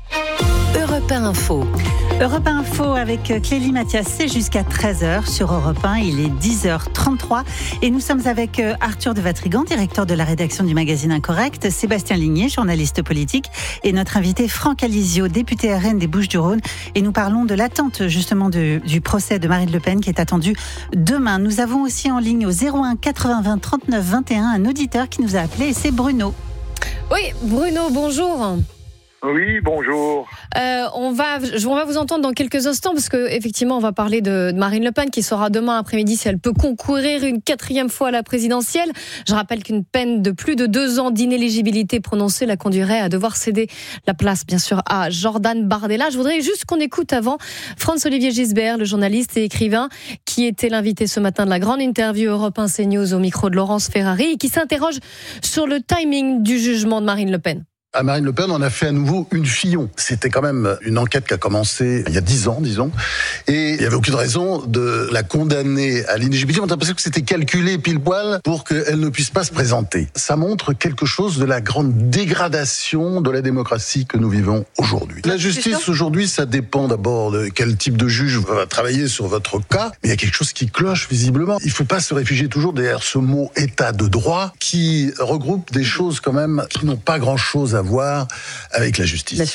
Europe un Info. Europe un Info avec Clélie Mathias, c'est jusqu'à treize heures sur Europe un, il est dix heures trente-trois et nous sommes avec Arthur de Vatrigan, directeur de la rédaction du magazine Incorrect, Sébastien Ligné, journaliste politique et notre invité Franck Alizio, député R N des Bouches-du-Rhône, et nous parlons de l'attente justement de, du procès de Marine Le Pen qui est attendu demain. Nous avons aussi en ligne au zéro un quatre-vingts vingt trente-neuf vingt et un un auditeur qui nous a appelé et c'est Bruno. Oui, Bruno, bonjour. Oui, bonjour. Euh, on va, on va vous entendre dans quelques instants parce que effectivement, on va parler de, de Marine Le Pen qui saura demain après-midi si elle peut concourir une quatrième fois à la présidentielle. Je rappelle qu'une peine de plus de deux ans d'inéligibilité prononcée la conduirait à devoir céder la place, bien sûr, à Jordan Bardella. Je voudrais juste qu'on écoute avant Franz-Olivier Gisbert, le journaliste et écrivain qui était l'invité ce matin de la grande interview Europe un CNews au micro de Laurence Ferrari et qui s'interroge sur le timing du jugement de Marine Le Pen. À Marine Le Pen, on a fait à nouveau une Fillon. C'était quand même une enquête qui a commencé il y a dix ans, disons. Et il n'y avait aucune raison de la condamner à l'inéligibilité. On a l'impression que c'était calculé pile poil pour qu'elle ne puisse pas se présenter. Ça montre quelque chose de la grande dégradation de la démocratie que nous vivons aujourd'hui. La justice aujourd'hui, ça dépend d'abord de quel type de juge va travailler sur votre cas. Mais il y a quelque chose qui cloche visiblement. Il ne faut pas se réfugier toujours derrière ce mot état de droit qui regroupe des choses quand même qui n'ont pas grand-chose à voir avec la justice.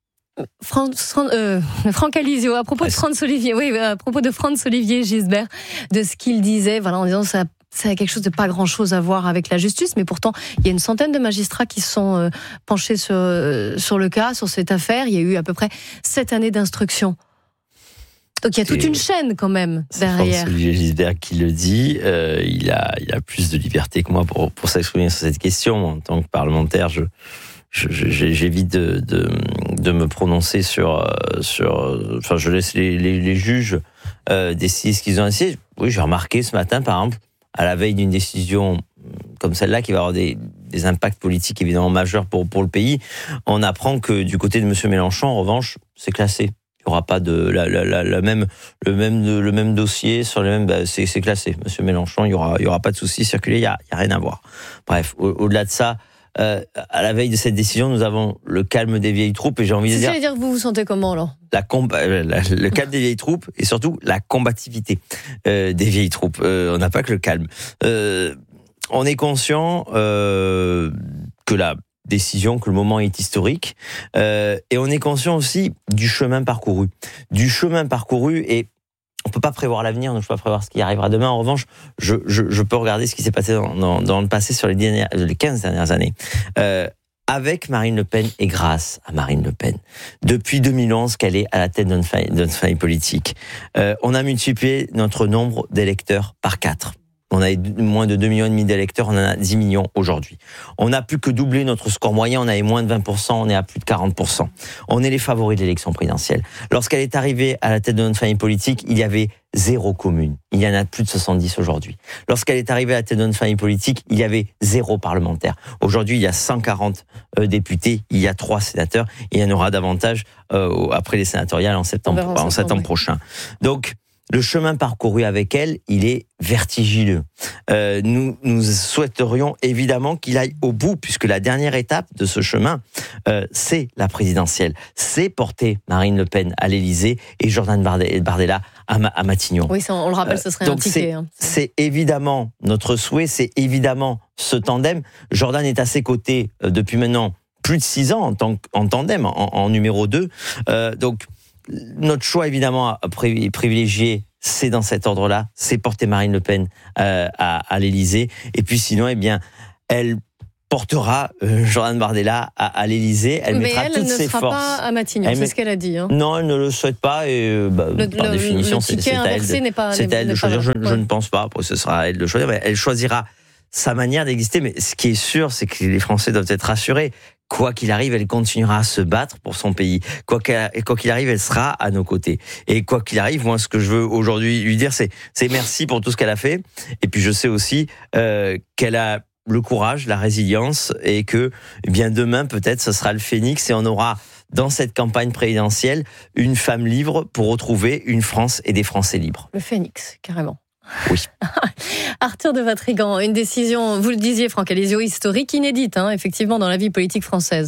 Franck, euh, Franck Alizio, à propos de Franz-Olivier, oui, à propos de Franz-Olivier Gisbert, de ce qu'il disait, voilà, en disant que ça, ça a quelque chose de pas grand-chose à voir avec la justice, mais pourtant, il y a une centaine de magistrats qui sont euh, penchés sur, euh, sur le cas, sur cette affaire. Il y a eu à peu près sept années d'instruction. Donc il y a toute une chaîne quand même derrière. C'est Olivier Gisbert qui le dit. Euh, il a, il a plus de liberté que moi pour pour s'exprimer sur cette question. En tant que parlementaire, je, je, je j'évite de, de de me prononcer sur sur. Enfin, je laisse les les, les juges euh, décider ce qu'ils ont décidé. Oui, j'ai remarqué ce matin, par exemple, à la veille d'une décision comme celle-là, qui va avoir des des impacts politiques évidemment majeurs pour pour le pays, on apprend que du côté de Monsieur Mélenchon, en revanche, c'est classé. Il n'y aura pas de la, la, la, la même le même le même dossier sur le même bah, c'est c'est classé. Monsieur Mélenchon, il y aura il y aura pas de souci circuler, il y a il y a rien à voir. Bref, au, au-delà de ça, euh, à la veille de cette décision, nous avons le calme des vieilles troupes et j'ai envie c'est de dire. C'est dire que vous vous sentez comment alors? La comba, la, le calme des vieilles troupes et surtout la combativité euh, des vieilles troupes. Euh, on n'a pas que le calme. Euh, on est conscient euh, que la décision, que le moment est historique, euh, et on est conscient aussi du chemin parcouru, du chemin parcouru, et on peut pas prévoir l'avenir, donc je peux pas prévoir ce qui arrivera demain. En revanche, je, je, je peux regarder ce qui s'est passé dans, dans, dans le passé sur les, dernières, les quinze dernières années. Euh, avec Marine Le Pen et grâce à Marine Le Pen. Depuis deux mille onze qu'elle est à la tête de notre famille, de notre famille politique, euh, on a multiplié notre nombre d'électeurs par quatre. On a moins de deux millions et demi d'électeurs, on en a dix millions aujourd'hui. On n'a plus que doublé notre score moyen, on avait moins de vingt pour cent, on est à plus de quarante pour cent. On est les favoris de l'élection présidentielle. Lorsqu'elle est arrivée à la tête de notre famille politique, il y avait zéro commune. Il y en a plus de soixante-dix aujourd'hui. Lorsqu'elle est arrivée à la tête de notre famille politique, il y avait zéro parlementaire. Aujourd'hui, il y a cent quarante euh, députés, il y a trois sénateurs, et il y en aura davantage euh, après les sénatoriales en septembre, en septembre, en septembre oui. prochain. Donc, le chemin parcouru avec elle, il est vertigineux. Euh, nous, nous souhaiterions évidemment qu'il aille au bout, puisque la dernière étape de ce chemin, euh, c'est la présidentielle. C'est porter Marine Le Pen à l'Élysée et Jordan Bardella à, Ma- à Matignon. Oui, ça, on le rappelle, ce serait euh, donc un ticket. C'est, hein. c'est évidemment notre souhait, c'est évidemment ce tandem. Jordan est à ses côtés euh, depuis maintenant plus de six ans en, tant, en tandem, en, en numéro deux. Euh, donc, notre choix, évidemment, à privilégier, c'est dans cet ordre-là, c'est porter Marine Le Pen euh, à, à l'Élysée. Et puis sinon, eh bien, elle portera euh, Jordan Bardella à, à l'Élysée. Elle Mais mettra elle toutes ne ses sera forces. pas à Matignon, elle c'est met... ce qu'elle a dit. Hein. Non, elle ne le souhaite pas. Et bah, le, par le, définition, le c'est, ticket c'est à elle de, n'est pas, c'est à elle n'est de choisir. pas Je, ouais. je ne pense pas. Après, ce sera à elle de choisir. Mais elle choisira sa manière d'exister. Mais ce qui est sûr, c'est que les Français doivent être rassurés. Quoi qu'il arrive, elle continuera à se battre pour son pays. Quoi qu'il, quoi qu'il arrive, elle sera à nos côtés. Et quoi qu'il arrive, moi, ce que je veux aujourd'hui lui dire, c'est, c'est merci pour tout ce qu'elle a fait. Et puis, je sais aussi euh, qu'elle a le courage, la résilience, et que, eh bien, demain, peut-être, ce sera le phénix, et on aura dans cette campagne présidentielle une femme libre pour retrouver une France et des Français libres. Le phénix, carrément. Oui. Arthur de Vatrigan, une décision, vous le disiez, Franck Alizio, historique, inédite, hein, effectivement, dans la vie politique française.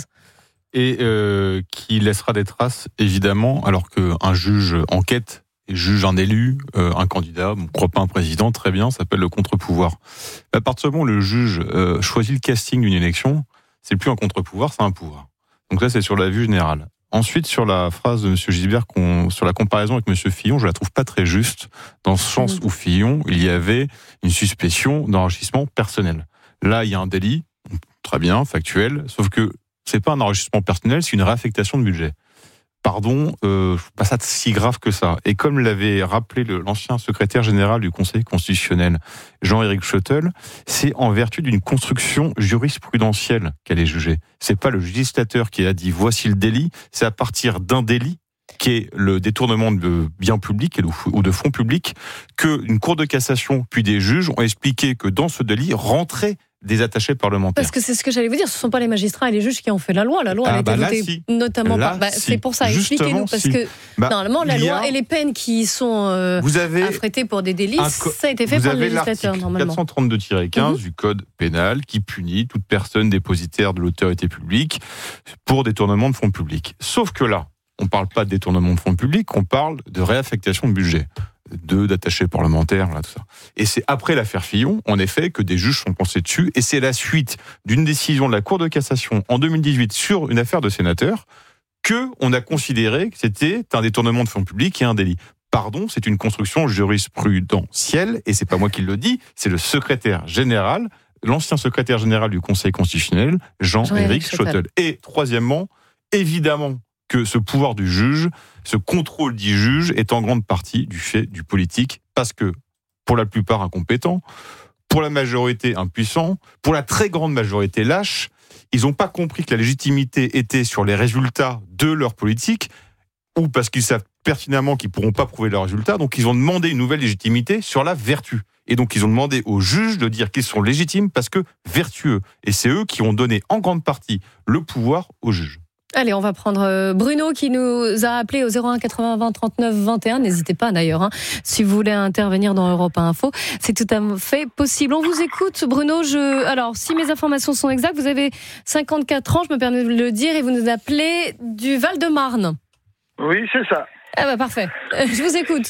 Et euh, qui laissera des traces, évidemment, alors qu'un juge enquête et juge un élu, euh, un candidat, on ne croit pas un président, très bien, ça s'appelle le contre-pouvoir. À partir du moment où le juge euh, choisit le casting d'une élection, c'est plus un contre-pouvoir, c'est un pouvoir. Donc ça, c'est sur la vue générale. Ensuite, sur la phrase de M. Gisbert, sur la comparaison avec M. Fillon, je la trouve pas très juste, dans le sens où Fillon, il y avait une suspicion d'enrichissement personnel. Là, il y a un délit, très bien, factuel, sauf que c'est pas un enrichissement personnel, c'est une réaffectation de budget. Pardon, euh, pas ça si grave que ça. Et comme l'avait rappelé le, l'ancien secrétaire général du Conseil constitutionnel, Jean-Éric Schottel, c'est en vertu d'une construction jurisprudentielle qu'elle est jugée. C'est pas le législateur qui a dit voici le délit, c'est à partir d'un délit qui est le détournement de biens publics ou de fonds publics, qu'une cour de cassation puis des juges ont expliqué que dans ce délit rentrait des attachés parlementaires. Parce que c'est ce que j'allais vous dire, ce ne sont pas les magistrats et les juges qui ont fait la loi. La loi, elle ah a bah été là, votée si. notamment là, par... Bah, si. C'est pour ça, expliquez-nous, parce si. que bah, normalement, la loi a... et les peines qui sont euh, vous avez affrétées pour des délits, co... ça a été fait vous par le avez législateur, normalement. quatre cent trente-deux tiret quinze mm-hmm. du Code pénal qui punit toute personne dépositaire de l'autorité publique pour détournement de fonds publics. Sauf que là, on ne parle pas de détournement de fonds publics, on parle de réaffectation de budget. De d'attachés parlementaires, là, tout ça. Et c'est après l'affaire Fillon, en effet, que des juges sont pensés dessus, et c'est la suite d'une décision de la Cour de cassation en deux mille dix-huit sur une affaire de sénateur que on a considéré que c'était un détournement de fonds publics et un délit. Pardon, c'est une construction jurisprudentielle, et c'est pas moi qui le dis, c'est le secrétaire général, l'ancien secrétaire général du Conseil constitutionnel, Jean-Éric Schottel. Et troisièmement, évidemment, que ce pouvoir du juge, ce contrôle du juge est en grande partie du fait du politique, parce que pour la plupart incompétents, pour la majorité impuissants, pour la très grande majorité lâche, ils n'ont pas compris que la légitimité était sur les résultats de leur politique, ou parce qu'ils savent pertinemment qu'ils ne pourront pas prouver leurs résultats, donc ils ont demandé une nouvelle légitimité sur la vertu. Et donc ils ont demandé aux juges de dire qu'ils sont légitimes parce que vertueux. Et c'est eux qui ont donné en grande partie le pouvoir aux juges. Allez, on va prendre Bruno qui nous a appelé au zéro un quatre-vingts vingt trente-neuf vingt et un. N'hésitez pas d'ailleurs, hein, si vous voulez intervenir dans Europe un Info, c'est tout à fait possible. On vous écoute, Bruno. Je... Alors, si mes informations sont exactes, vous avez cinquante-quatre ans, je me permets de le dire, et vous nous appelez du Val-de-Marne. Oui, c'est ça. Ah bah parfait, je vous écoute.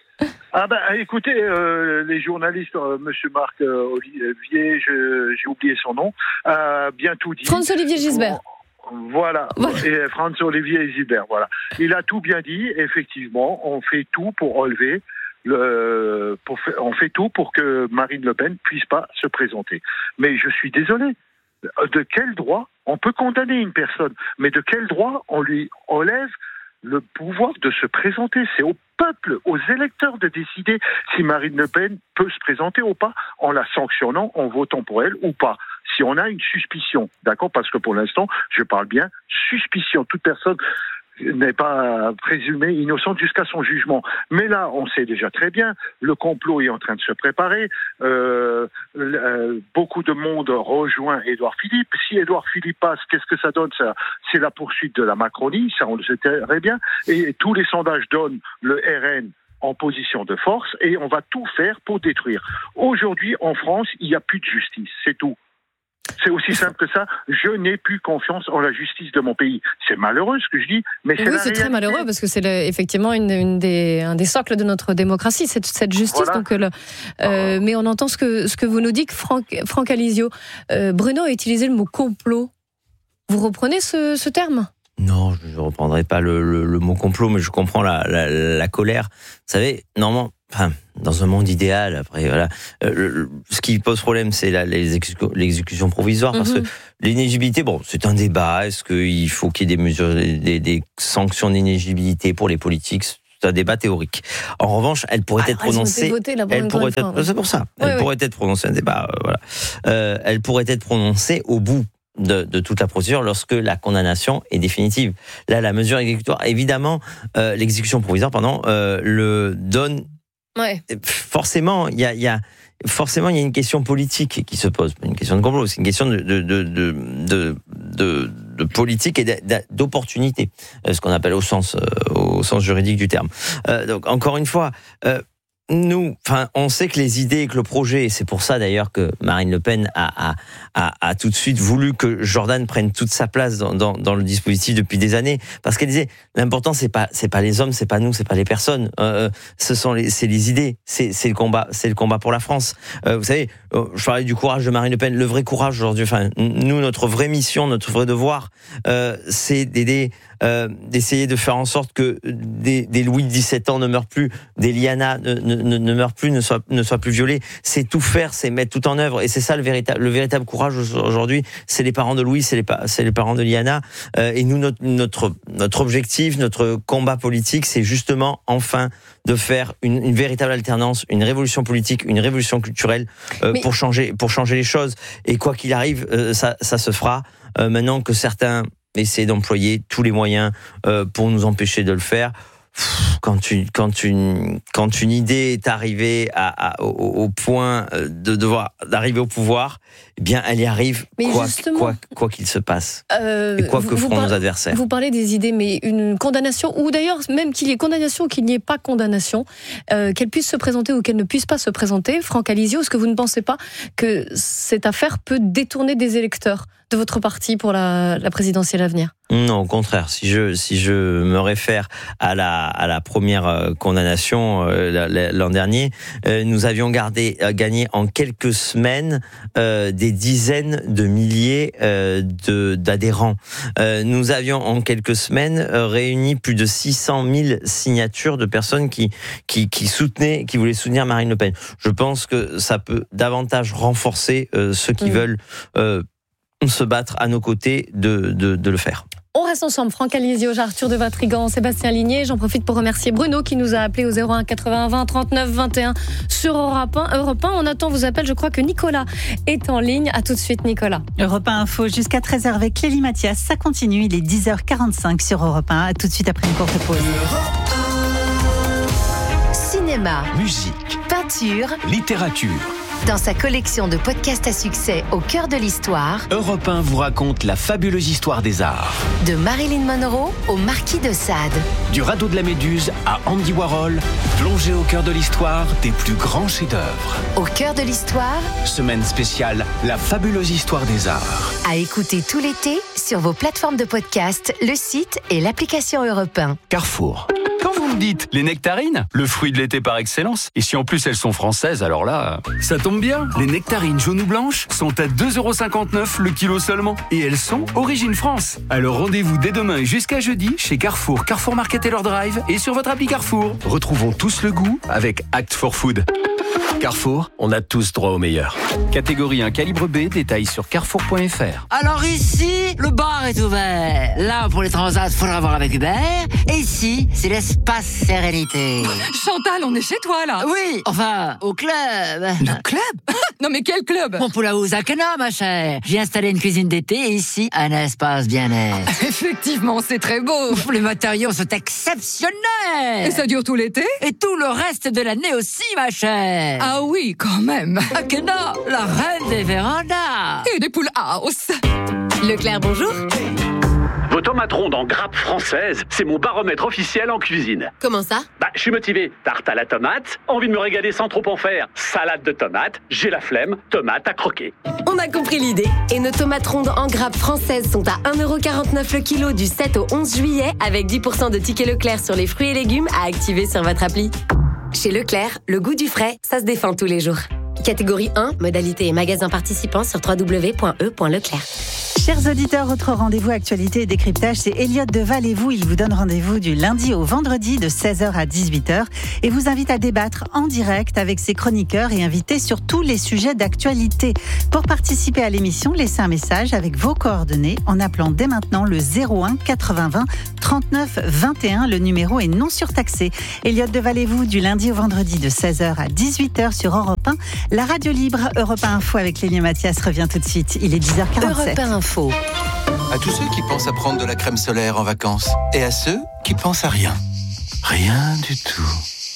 Ah ben, écoutez, euh, les journalistes, euh, Monsieur Marc euh, Olivier, je, j'ai oublié son nom, a bien tout dit. François-Olivier Gisbert. Voilà, et François-Olivier Gisbert, voilà. Il a tout bien dit, effectivement, on fait tout pour relever, le, pour, on fait tout pour que Marine Le Pen puisse pas se présenter. Mais je suis désolé, De quel droit on peut condamner une personne, mais de quel droit on lui enlève le pouvoir de se présenter? C'est au peuple, aux électeurs de décider si Marine Le Pen peut se présenter ou pas, en la sanctionnant, en votant pour elle ou pas. Si on a une suspicion, d'accord? Parce que pour l'instant, je parle bien suspicion. Toute personne n'est pas présumée innocente jusqu'à son jugement. Mais là, on sait déjà très bien, le complot est en train de se préparer. Euh, euh, beaucoup de monde rejoint Édouard Philippe. Si Édouard Philippe passe, qu'est-ce que ça donne? Ça, c'est la poursuite de la Macronie, ça on le sait très bien. Et tous les sondages donnent le R N en position de force et on va tout faire pour détruire. Aujourd'hui, en France, il n'y a plus de justice, c'est tout. C'est aussi simple que ça. Je n'ai plus confiance en la justice de mon pays. C'est malheureux ce que je dis, mais c'est oui, la c'est réalité. très malheureux parce que c'est le, effectivement une, une des, un des socles de notre démocratie, cette, cette justice. Voilà. Donc, le, euh, mais on entend ce que, ce que vous nous dites, Franck, Franck Alizio. Euh, Bruno a utilisé le mot complot. Vous reprenez ce, ce terme ? Non, je ne reprendrai pas le, le, le mot complot, mais je comprends la, la, la colère. Vous savez, normalement, enfin, dans un monde idéal, après, voilà, euh, le, ce qui pose problème, c'est la, l'exécution, l'exécution provisoire, parce mm-hmm. que l'inéligibilité, bon, c'est un débat. Est-ce qu'il faut qu'il y ait des mesures, des, des sanctions d'inéligibilité pour les politiques? C'est un débat théorique. En revanche, elle pourrait ah, être prononcée. Votée, là, elle pourrait être, fois, ouais. C'est pour ça. Oui, elle oui. pourrait être prononcée un débat. Euh, voilà. Euh, elle pourrait être prononcée au bout De, de toute la procédure lorsque la condamnation est définitive. Là, la mesure exécutoire, évidemment, euh, l'exécution provisoire, pardon, euh, le donne. Ouais. Forcément, il y a, il y a, forcément, il y a une question politique qui se pose, une question de complot, c'est une question de de de de de, de, de politique et d'opportunité, ce qu'on appelle au sens au sens juridique du terme. Euh, donc, encore une fois. Euh, Nous, enfin, on sait que les idées et que le projet, et c'est pour ça d'ailleurs que Marine Le Pen a, a, a, a tout de suite voulu que Jordan prenne toute sa place dans, dans, dans le dispositif depuis des années, parce qu'elle disait l'important c'est pas c'est pas les hommes, c'est pas nous, c'est pas les personnes, euh, ce sont les c'est les idées, c'est c'est le combat, c'est le combat pour la France. Euh, vous savez, je parlais du courage de Marine Le Pen, le vrai courage aujourd'hui. Enfin, nous, notre vraie mission, notre vrai devoir, euh, c'est d'aider. Euh, d'essayer de faire en sorte que des, des Louis de dix-sept ans ne meurent plus, des Liana ne, ne, ne meurent plus, ne soient, ne soient plus violés. C'est tout faire, c'est mettre tout en œuvre. Et c'est ça le véritable, le véritable courage aujourd'hui. C'est les parents de Louis, c'est les, c'est les parents de Liana. Euh, et nous, notre, notre, notre objectif, notre combat politique, c'est justement enfin de faire une, une véritable alternance, une révolution politique, une révolution culturelle euh, Mais... pour changer, pour changer les choses. Et quoi qu'il arrive, euh, ça, ça se fera. Euh, maintenant que certains essayer d'employer tous les moyens euh, pour nous empêcher de le faire. Quand une, quand une, quand une idée est arrivée à, à, au, au point de devoir d'arriver au pouvoir, eh bien, elle y arrive, mais quoi, quoi, quoi qu'il se passe, euh, et quoi vous, que feront parlez, nos adversaires. Vous parlez des idées, mais une condamnation, ou d'ailleurs même qu'il y ait condamnation ou qu'il n'y ait pas condamnation, euh, qu'elle puisse se présenter ou qu'elle ne puisse pas se présenter, Franck Alizio, est-ce que vous ne pensez pas que cette affaire peut détourner des électeurs de votre parti pour la, la présidentielle à venir? Non, au contraire. Si je si je me réfère à la à la première condamnation euh, l'an dernier, euh, nous avions gardé euh, gagné en quelques semaines euh, des dizaines de milliers euh, de d'adhérents. Euh, nous avions en quelques semaines euh, réuni plus de six cent mille signatures de personnes qui qui qui soutenaient, qui voulaient soutenir Marine Le Pen. Je pense que ça peut davantage renforcer euh, ceux qui mmh. veulent euh, se battre à nos côtés de, de, de le faire. On reste ensemble, Franck Alizio, Arthur de Vatrigan, Sébastien Ligné. J'en profite pour remercier Bruno qui nous a appelé au zéro un quatre-vingts vingt trente-neuf vingt et un sur Europe un. Europe un. On attend vos appels. Je crois que Nicolas est en ligne. À tout de suite, Nicolas. Europe un Info jusqu'à treize heures avec Clélie Mathias. Ça continue. Il est dix heures quarante-cinq sur Europe un. À tout de suite après une courte pause. Cinéma, musique, peinture, littérature. Dans sa collection de podcasts à succès au cœur de l'histoire, Europe un vous raconte la fabuleuse histoire des arts. De Marilyn Monroe au Marquis de Sade. Du radeau de la Méduse à Andy Warhol, plongé au cœur de l'histoire des plus grands chefs-d'œuvre. Au cœur de l'histoire, semaine spéciale, la fabuleuse histoire des arts. À écouter tout l'été sur vos plateformes de podcast, le site et l'application Europe un. Carrefour. Quand vous me dites les nectarines, le fruit de l'été par excellence, et si en plus elles sont françaises, alors là, ça tombe bien. Les nectarines jaunes ou blanches sont à deux euros cinquante-neuf le kilo seulement, et elles sont origine France. Alors rendez-vous dès demain et jusqu'à jeudi chez Carrefour, Carrefour Market et leur Drive, et sur votre appli Carrefour. Retrouvons tous le goût avec Act for Food. Carrefour, on a tous droit au meilleur. Catégorie un calibre B, détail sur carrefour point f r. Alors ici, le bar est ouvert. Là, pour les transats, faudra voir avec Hubert. Et ici, c'est l'espace sérénité. Chantal, on est chez toi, là. Oui, enfin, au club. Le club? Non, mais quel club? Mon poulaou Zakana, ma chère. J'ai installé une cuisine d'été et ici, un espace bien-être. Effectivement, c'est très beau. Les matériaux sont exceptionnels. Et ça dure tout l'été? Et tout le reste de l'année aussi, ma chère. Ah oui, quand même. Akena, la reine des vérandas. Et des poules house. Leclerc, bonjour. Vos tomates rondes en grappe française, c'est mon baromètre officiel en cuisine. Comment ça? Bah, je suis motivé. Tarte à la tomate, envie de me régaler sans trop en faire. Salade de tomates, j'ai la flemme, tomate à croquer. On a compris l'idée. Et nos tomates rondes en grappe françaises sont à un euro quarante-neuf le kilo du sept au onze juillet, avec dix pour cent de tickets Leclerc sur les fruits et légumes à activer sur votre appli. Chez Leclerc, le goût du frais, ça se défend tous les jours. Catégorie un, modalité et magasins participants sur w w w point e point leclerc. Chers auditeurs, votre rendez-vous actualité et décryptage, c'est Elliot Deval et vous. Il vous donne rendez-vous du lundi au vendredi de seize heures à dix-huit heures et vous invite à débattre en direct avec ses chroniqueurs et invités sur tous les sujets d'actualité. Pour participer à l'émission, laissez un message avec vos coordonnées en appelant dès maintenant le zéro un quatre-vingts vingt trente-neuf vingt et un. Le numéro est non surtaxé. Elliot Deval et vous, du lundi au vendredi de seize heures à dix-huit heures sur Europe un. La radio libre Europe un Info avec Lélie Mathias revient tout de suite. Il est dix heures quarante-sept. Europe un Info. À tous ceux qui pensent à prendre de la crème solaire en vacances et à ceux qui pensent à rien. Rien du tout.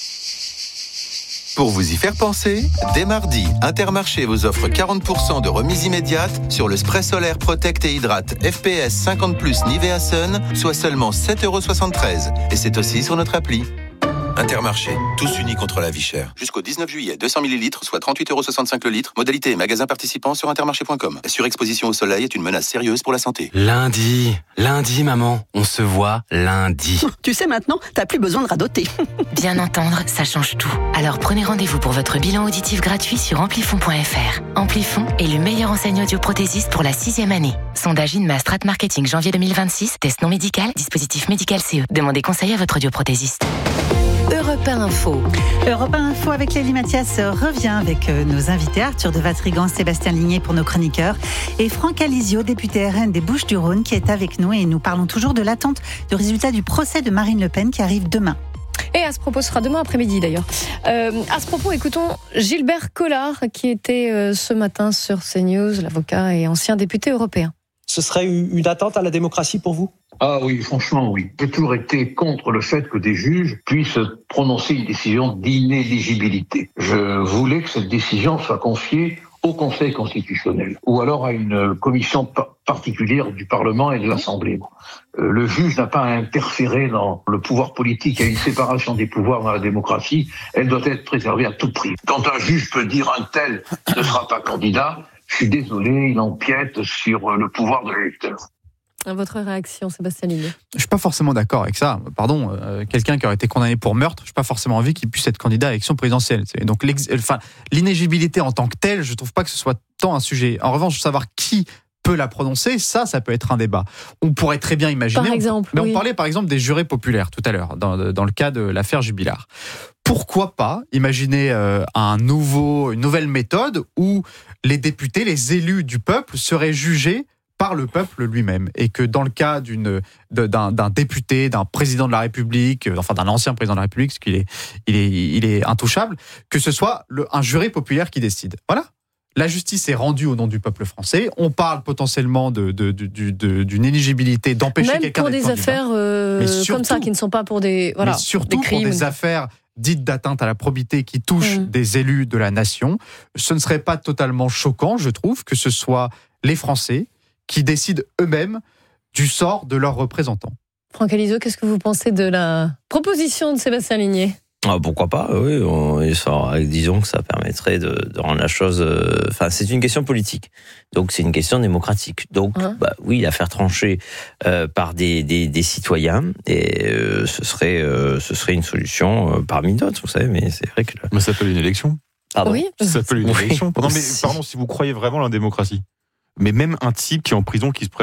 Pour vous y faire penser, dès mardi, Intermarché vous offre quarante pour cent de remise immédiate sur le spray solaire Protect et Hydrate F P S cinquante plus Nivea Sun, soit seulement sept euros soixante-treize. Et c'est aussi sur notre appli. Intermarché, tous unis contre la vie chère. Jusqu'au dix-neuf juillet, deux cents millilitres, soit trente-huit euros soixante-cinq le litre. Modalité et magasins participants sur intermarché point com. La surexposition au soleil est une menace sérieuse pour la santé. Lundi, lundi maman, on se voit lundi. Tu sais maintenant, t'as plus besoin de radoter. Bien entendre, ça change tout. Alors prenez rendez-vous pour votre bilan auditif gratuit sur amplifon point f r. Amplifon est le meilleur enseigne audioprothésiste pour la sixième année. Sondage INMA Strat Marketing janvier deux mille vingt-six, test non médical, dispositif médical C E. Demandez conseil à votre audioprothésiste. Europe un Info. Europe un Info avec Lélie Mathias revient avec nos invités Arthur de Vatrigan, Sébastien Ligné pour nos chroniqueurs et Franck Alizio, député R N des Bouches-du-Rhône, qui est avec nous et nous parlons toujours de l'attente du résultat du procès de Marine Le Pen qui arrive demain. Et à ce propos, ce sera demain après-midi d'ailleurs. Euh, à ce propos, écoutons Gilbert Collard qui était euh, ce matin sur CNews, l'avocat et ancien député européen. Ce serait une atteinte à la démocratie pour vous ? Ah oui, franchement, oui. J'ai toujours été contre le fait que des juges puissent prononcer une décision d'inéligibilité. Je voulais que cette décision soit confiée au Conseil constitutionnel ou alors à une commission particulière du Parlement et de l'Assemblée. Le juge n'a pas à interférer dans le pouvoir politique. Il y a une séparation des pouvoirs dans la démocratie. Elle doit être préservée à tout prix. Quand un juge peut dire un tel ne sera pas candidat, je suis désolé, il empiète sur le pouvoir de l'électeur. Votre réaction, Sébastien Ligné? Je suis pas forcément d'accord avec ça. Pardon, euh, quelqu'un qui aurait été condamné pour meurtre, je suis pas forcément envie qu'il puisse être candidat à l'élection présidentielle. Donc, enfin, l'inéligibilité en tant que telle, je trouve pas que ce soit tant un sujet. En revanche, savoir qui peut la prononcer, ça, ça peut être un débat. On pourrait très bien imaginer. Par exemple, on, mais oui. on parlait par exemple des jurés populaires tout à l'heure, dans, dans le cas de l'affaire Jubilard. Pourquoi pas imaginer euh, un nouveau, une nouvelle méthode où les députés, les élus du peuple seraient jugés par le peuple lui-même, et que dans le cas d'une, d'un, d'un député, d'un président de la République, enfin d'un ancien président de la République, parce qu'il est, il est, il est intouchable, que ce soit le, un jury populaire qui décide. Voilà. La justice est rendue au nom du peuple français. On parle potentiellement de, de, de, de, de, d'une éligibilité, d'empêcher Même quelqu'un pour d'être des candidat. affaires euh, surtout, comme ça, qui ne sont pas pour des, voilà, mais surtout des crimes. pour des affaires dites d'atteinte à la probité qui touchent mmh. des élus de la nation. Ce ne serait pas totalement choquant, je trouve, que ce soit les Français qui décident eux-mêmes du sort de leurs représentants. Franck Alizio, qu'est-ce que vous pensez de la proposition de Sébastien Ligné ? Ah, pourquoi pas, oui. On, ça, disons que ça permettrait de, de rendre la chose... Enfin, euh, c'est une question politique. Donc, c'est une question démocratique. Donc, hein bah, oui, la faire trancher euh, par des, des, des citoyens, et euh, ce, serait, euh, ce serait une solution euh, parmi d'autres, vous savez, mais c'est vrai que... Le... Mais ça s'appelle une élection. Pardon. Oui. Ça s'appelle une oui. élection. Non, mais pardon, si vous croyez vraiment à la démocratie, mais même un type qui est en prison qui se présente,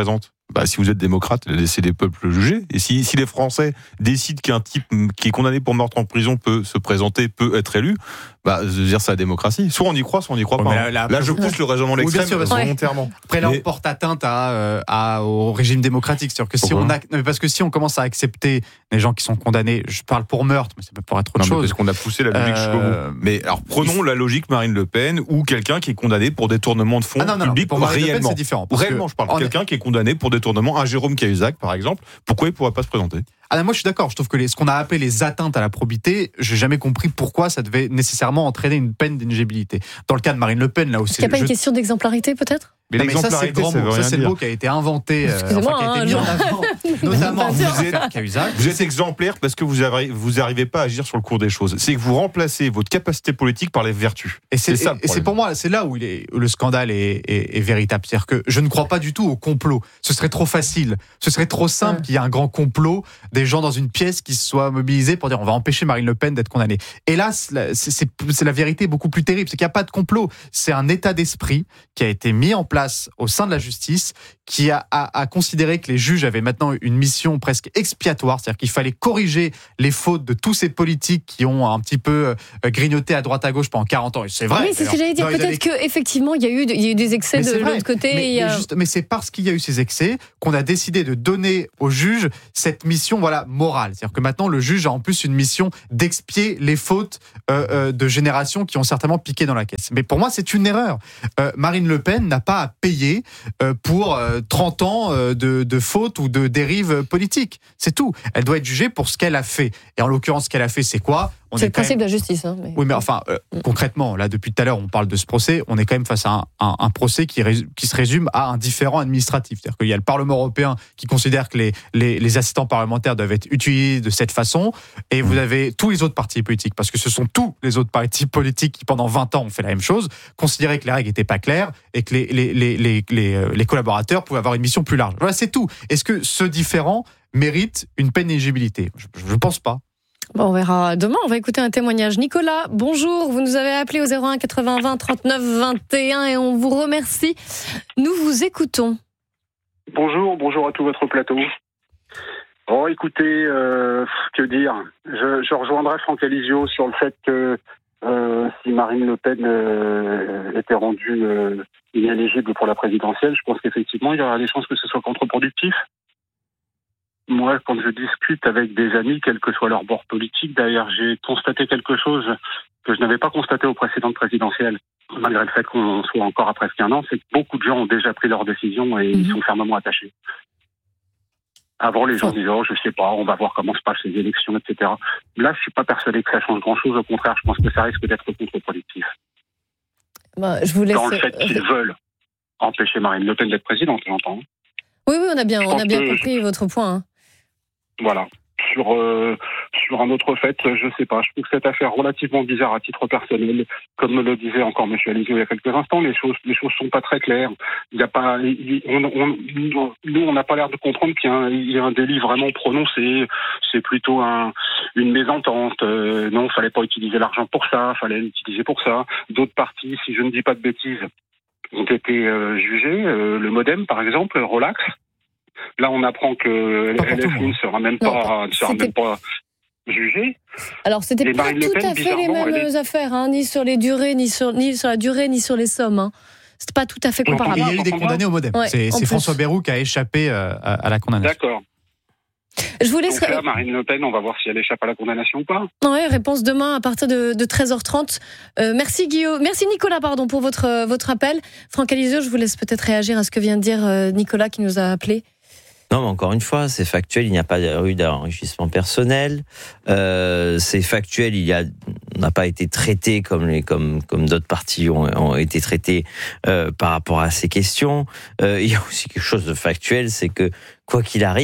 Bah, si vous êtes démocrate, laissez les peuples juger. Et si, si les Français décident qu'un type qui est condamné pour meurtre en prison peut se présenter, peut être élu, bah, je veux dire, c'est la démocratie. Soit on y croit, soit on n'y croit Ouais, pas. là, là, là, je pousse le raisonnement à l'extrême oui, volontairement. Après, là, mais... on porte atteinte à, euh, à, au régime démocratique. C'est-à-dire que si on a, parce que si on commence à accepter les gens qui sont condamnés, je parle pour meurtre, mais ça peut pas être autre non, chose. Parce qu'on a poussé la logique euh... jusqu'au bout. Mais alors, prenons la logique Marine Le Pen ou quelqu'un qui est condamné pour détournement de fonds ah, non, non, publics pour Marine réellement. Le Pen, c'est différent. Réellement, je parle. Quelqu'un qui est condamné pour détournement, un Jérôme Cahuzac, par exemple. Pourquoi il ne pourrait pas se présenter? Ah, moi je suis d'accord, je trouve que les, ce qu'on a appelé les atteintes à la probité, j'ai jamais compris pourquoi ça devait nécessairement entraîner une peine d'inéligibilité. Dans le cas de Marine Le Pen, là aussi. Il n'y a pas je... une question d'exemplarité peut-être? Mais, non, mais ça c'est le grand mot, ça c'est le mot qui a été inventé, euh, enfin, qui a été mis en avant, notamment vous êtes, Cahuzac. Vous êtes exemplaire parce que vous n'arrivez vous arrivez pas à agir sur le cours des choses. C'est que vous remplacez votre capacité politique par les vertus. Et c'est, c'est ça. Et, et c'est pour moi, c'est là où, il est, où le scandale est, est, est véritable. C'est-à-dire que je ne crois pas du tout au complot. Ce serait trop facile, ce serait trop simple ouais. qu'il y ait un grand complot, des gens dans une pièce qui se soient mobilisés pour dire on va empêcher Marine Le Pen d'être condamnée. Hélas, c'est, c'est, c'est la vérité beaucoup plus terrible, c'est qu'il n'y a pas de complot. C'est un état d'esprit qui a été mis en place au sein de la justice, qui a, a, a considéré que les juges avaient maintenant une mission presque expiatoire, c'est-à-dire qu'il fallait corriger les fautes de tous ces politiques qui ont un petit peu euh, grignoté à droite à gauche pendant quarante ans. Et c'est vrai. Oui, c'est ce que j'allais dire. Peut-être avaient... qu'effectivement, il y a eu, il y a eu des excès de l'autre côté. Mais, et mais, juste, mais c'est parce qu'il y a eu ces excès qu'on a décidé de donner aux juges cette mission, voilà, morale. C'est-à-dire que maintenant, le juge a en plus une mission d'expier les fautes euh, euh, de générations qui ont certainement piqué dans la caisse. Mais pour moi, c'est une erreur. Euh, Marine Le Pen n'a pas à payer euh, pour euh, trente ans euh, de, de fautes ou de dérives politiques. C'est tout. Elle doit être jugée pour ce qu'elle a fait. Et en l'occurrence, ce qu'elle a fait, c'est quoi? On c'est le principe même... de la justice. Hein, mais... Oui, mais enfin, euh, mm. concrètement, là, depuis tout à l'heure, on parle de ce procès. On est quand même face à un, un, un procès qui, rés... qui se résume à un différend administratif. C'est-à-dire qu'il y a le Parlement européen qui considère que les, les, les assistants parlementaires doivent être utilisés de cette façon. Et vous avez tous les autres partis politiques, parce que ce sont tous les autres partis politiques qui, pendant vingt ans, ont fait la même chose, considéraient que les règles n'étaient pas claires et que les, les, les, les, les, les collaborateurs pouvaient avoir une mission plus large. Voilà, c'est tout. Est-ce que ce différend mérite une peine d'éligibilité? Je ne pense pas. Bon, on verra demain. On va écouter un témoignage. Nicolas, bonjour. Vous nous avez appelé au zéro un quatre-vingts vingt trente-neuf vingt et un et on vous remercie. Nous vous écoutons. Bonjour, bonjour à tout votre plateau. Oh, écoutez, euh, que dire je, je rejoindrai Franck Alizio sur le fait que euh, si Marine Le Pen euh, était rendue euh, inéligible pour la présidentielle, je pense qu'effectivement, il y aura des chances que ce soit contre-productif. Moi, quand je discute avec des amis, quel que soit leur bord politique, d'ailleurs, j'ai constaté quelque chose que je n'avais pas constaté aux précédentes présidentielles, malgré le fait qu'on soit encore à presque un an, c'est que beaucoup de gens ont déjà pris leurs décisions et mmh. ils sont fermement attachés. Avant, les gens disaient, oh, je sais pas, on va voir comment se passent les élections, et cetera. Là, je suis pas persuadé que ça change grand-chose. Au contraire, je pense que ça risque d'être contre-productif. Bah, je vous laisse... Dans le fait qu'ils veulent empêcher Marine Le Pen d'être présidente, j'entends. Oui, oui, on a bien, on a bien compris votre point. Hein. Voilà. Sur euh, sur un autre fait, je sais pas. Je trouve cette affaire relativement bizarre à titre personnel. Comme me le disait encore M. Alizio il y a quelques instants, les choses les choses sont pas très claires. Il y a pas, il, on, on, nous on n'a pas l'air de comprendre qu'il y a un, il y a un délit vraiment prononcé. C'est plutôt un une mésentente. Euh, non, fallait pas utiliser l'argent pour ça. Fallait l'utiliser pour ça. D'autres parties, si je ne dis pas de bêtises, ont été euh, jugées. Euh, le MoDem, par exemple, relax. Là, on apprend que L F I ne sera même pas, non, ne sera même pas jugé. Alors, c'était pas tout Pen, à fait les mêmes est... affaires, hein, ni sur les durées, ni sur, ni sur la durée, ni sur les sommes. Hein. C'était pas tout à fait comparable. Il y a eu des condamnés au MoDem. Ouais, c'est c'est François Bayrou qui a échappé euh, à, à la condamnation. D'accord. Je vous laisse... Donc là, Marine Le Pen, on va voir si elle échappe à la condamnation ou pas. Oui, réponse demain à partir de, de treize heures trente. Euh, merci Guillaume, merci Nicolas, pardon, pour votre, votre appel. Franck Alizio, je vous laisse peut-être réagir à ce que vient de dire Nicolas qui nous a appelé. Non, mais encore une fois, c'est factuel, il n'y a pas eu d'enrichissement personnel. Euh, c'est factuel, il y a, on n'a pas été traité comme les, comme, comme d'autres partis ont, ont été traités euh, par rapport à ces questions. Euh, il y a aussi quelque chose de factuel, c'est que quoi qu'il arrive,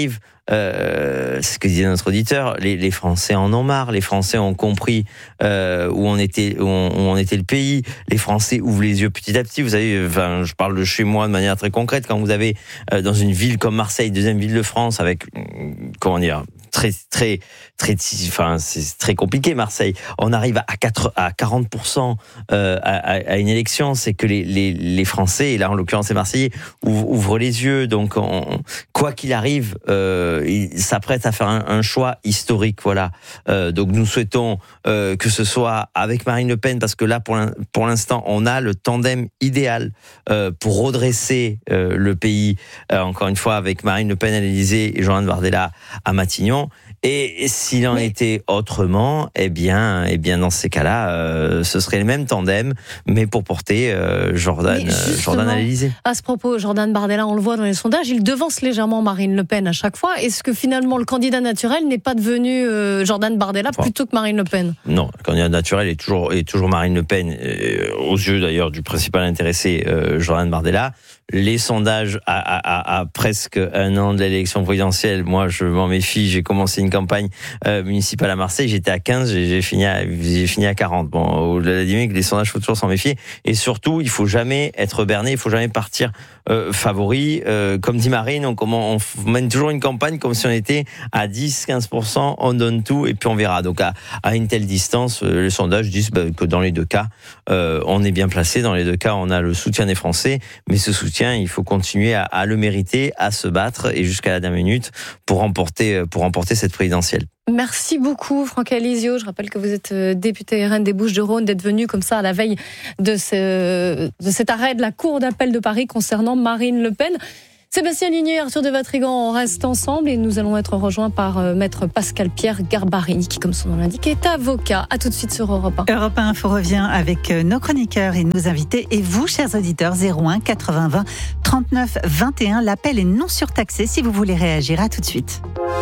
euh, c'est ce que disait notre auditeur, les, les Français en ont marre, les Français ont compris euh, où on était, où on, où on était le pays, les Français ouvrent les yeux petit à petit. Vous savez, enfin, je parle de chez moi de manière très concrète. Quand vous avez euh, dans une ville comme Marseille, deuxième ville de France, avec comment dire, très très très, enfin c'est très compliqué Marseille. On arrive à quatre à quarante pour cent euh, à, à une élection, c'est que les les les Français, et là en l'occurrence les Marseillais, ouvrent, ouvrent les yeux. Donc on, quoi qu'il arrive, euh, ils s'apprêtent à faire un, un choix historique. Voilà. Euh, donc nous souhaitons euh, que ce soit avec Marine Le Pen, parce que là pour pour l'instant on a le tandem idéal euh, pour redresser euh, le pays. Euh, encore une fois avec Marine Le Pen à l'Élysée et Jordan Bardella à Matignon. Et s'il en Mais... était autrement, eh bien, eh bien, dans ces cas-là, euh, ce serait le même tandem, mais pour porter euh, Jordan, euh, Jordan à l'Élysée. À ce propos, Jordan Bardella, on le voit dans les sondages, il devance légèrement Marine Le Pen à chaque fois. Est-ce que finalement le candidat naturel n'est pas devenu euh, Jordan Bardella enfin, plutôt que Marine Le Pen ? Non, le candidat naturel est toujours est toujours Marine Le Pen, euh, aux yeux d'ailleurs du principal intéressé, euh, Jordan Bardella. Les sondages à, à, à, à presque un an de l'élection présidentielle, moi je m'en méfie. J'ai commencé une campagne euh, municipale à Marseille, j'étais à quinze, j'ai, j'ai fini à j'ai fini à quarante. Bon, au-delà de la dynamique, les sondages, faut toujours s'en méfier. Et surtout, il faut jamais être berné, il faut jamais partir euh, favori. Euh, comme dit Marine, on, on, on mène toujours une campagne comme si on était à dix à quinze pour cent, on donne tout et puis on verra. Donc à, à une telle distance, euh, les sondages disent bah, que dans les deux cas, euh, on est bien placé. Dans les deux cas, on a le soutien des Français, mais ce soutien, il faut continuer à, à le mériter, à se battre et jusqu'à la dernière minute pour remporter, pour remporter cette présidentielle. Merci beaucoup Franck Alizio. Je rappelle que vous êtes député R N des Bouches-du-Rhône, d'être venu comme ça à la veille de, ce, de cet arrêt de la Cour d'appel de Paris concernant Marine Le Pen. Sébastien Ligné et Arthur de Vatrigan, on reste ensemble et nous allons être rejoints par euh, maître Pascal-Pierre Garbarini, qui, comme son nom l'indique, est avocat. À tout de suite sur Europe un. Europe un Info revient avec nos chroniqueurs et nos invités. Et vous, chers auditeurs, zéro un quatre-vingts vingt trente-neuf vingt et un. L'appel est non surtaxé si vous voulez réagir. À tout de suite.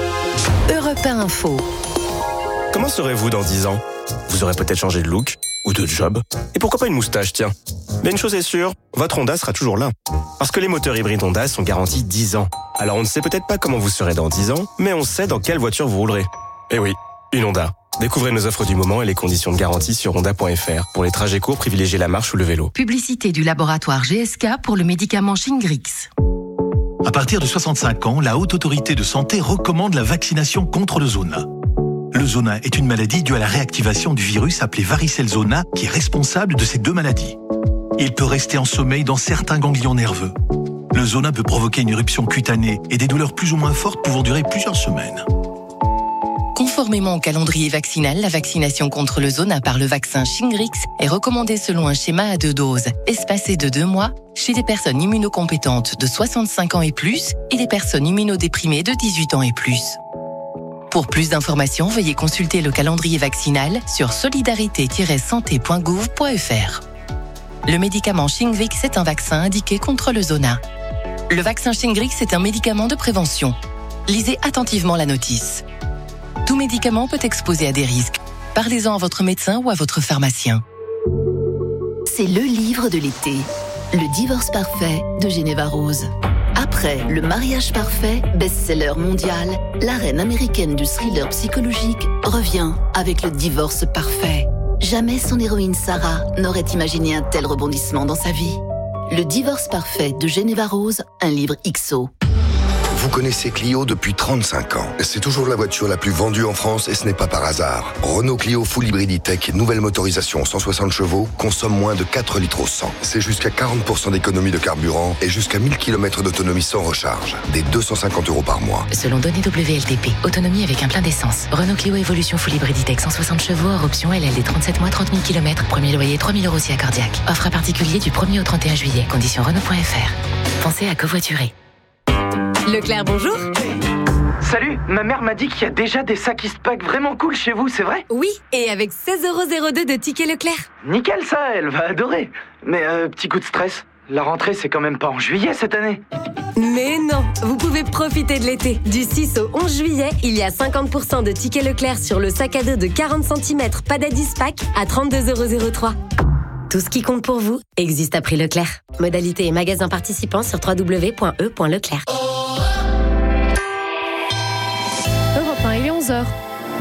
Europe un Info. Comment serez-vous dans dix ans ? Vous aurez peut-être changé de look ou de job. Et pourquoi pas une moustache, tiens ? Mais une chose est sûre, votre Honda sera toujours là. Parce que les moteurs hybrides Honda sont garantis dix ans. Alors on ne sait peut-être pas comment vous serez dans dix ans, mais on sait dans quelle voiture vous roulerez. Eh oui, une Honda. Découvrez nos offres du moment et les conditions de garantie sur honda point f r. Pour les trajets courts, privilégiez la marche ou le vélo. Publicité du laboratoire G S K pour le médicament Shingrix. À partir de soixante-cinq ans, la Haute Autorité de Santé recommande la vaccination contre le zona. Le zona est une maladie due à la réactivation du virus appelé varicelle zona qui est responsable de ces deux maladies. Il peut rester en sommeil dans certains ganglions nerveux. Le zona peut provoquer une éruption cutanée et des douleurs plus ou moins fortes pouvant durer plusieurs semaines. Conformément au calendrier vaccinal, la vaccination contre le zona par le vaccin Shingrix est recommandée selon un schéma à deux doses, espacé de deux mois, chez des personnes immunocompétentes de soixante-cinq ans et plus et des personnes immunodéprimées de dix-huit ans et plus. Pour plus d'informations, veuillez consulter le calendrier vaccinal sur solidarité tiret santé point gouv point f r. Le médicament Shingrix est un vaccin indiqué contre le zona. Le vaccin Shingrix est un médicament de prévention. Lisez attentivement la notice. Tout médicament peut exposer à des risques. Parlez-en à votre médecin ou à votre pharmacien. C'est le livre de l'été. Le divorce parfait de Geneva Rose. Après Le mariage parfait, best-seller mondial, la reine américaine du thriller psychologique revient avec Le divorce parfait. Jamais son héroïne Sarah n'aurait imaginé un tel rebondissement dans sa vie. Le divorce parfait de Geneva Rose, un livre X O. Vous connaissez Clio depuis trente-cinq ans. C'est toujours la voiture la plus vendue en France et ce n'est pas par hasard. Renault Clio Full Hybrid E-Tech, nouvelle motorisation cent soixante chevaux, consomme moins de quatre litres au cent. C'est jusqu'à quarante pour cent d'économie de carburant et jusqu'à mille kilomètres d'autonomie sans recharge. Des deux cent cinquante euros par mois. Selon données W L T P, autonomie avec un plein d'essence. Renault Clio Evolution Full Hybrid E-Tech cent soixante chevaux, hors option L L D trente-sept mois, trente mille kilomètres. Premier loyer trois mille euros si accordiaque. Offre à particulier du premier au trente et un juillet. Conditions Renault point f r. Pensez à covoiturer. Leclerc, bonjour. Salut, ma mère m'a dit qu'il y a déjà des sacs Eastpak vraiment cool chez vous, c'est vrai ? Oui, et avec seize euros zéro deux de tickets Leclerc. Nickel ça, elle va adorer. Mais euh, petit coup de stress, la rentrée c'est quand même pas en juillet cette année. Mais non, vous pouvez profiter de l'été. Du six au onze juillet, il y a cinquante pour cent de tickets Leclerc sur le sac à dos de quarante centimètres Padad Eastpak à trente-deux euros zéro trois. Tout ce qui compte pour vous existe à prix Leclerc. Modalité et magasin participants sur w w w point e point leclerc. onze heures.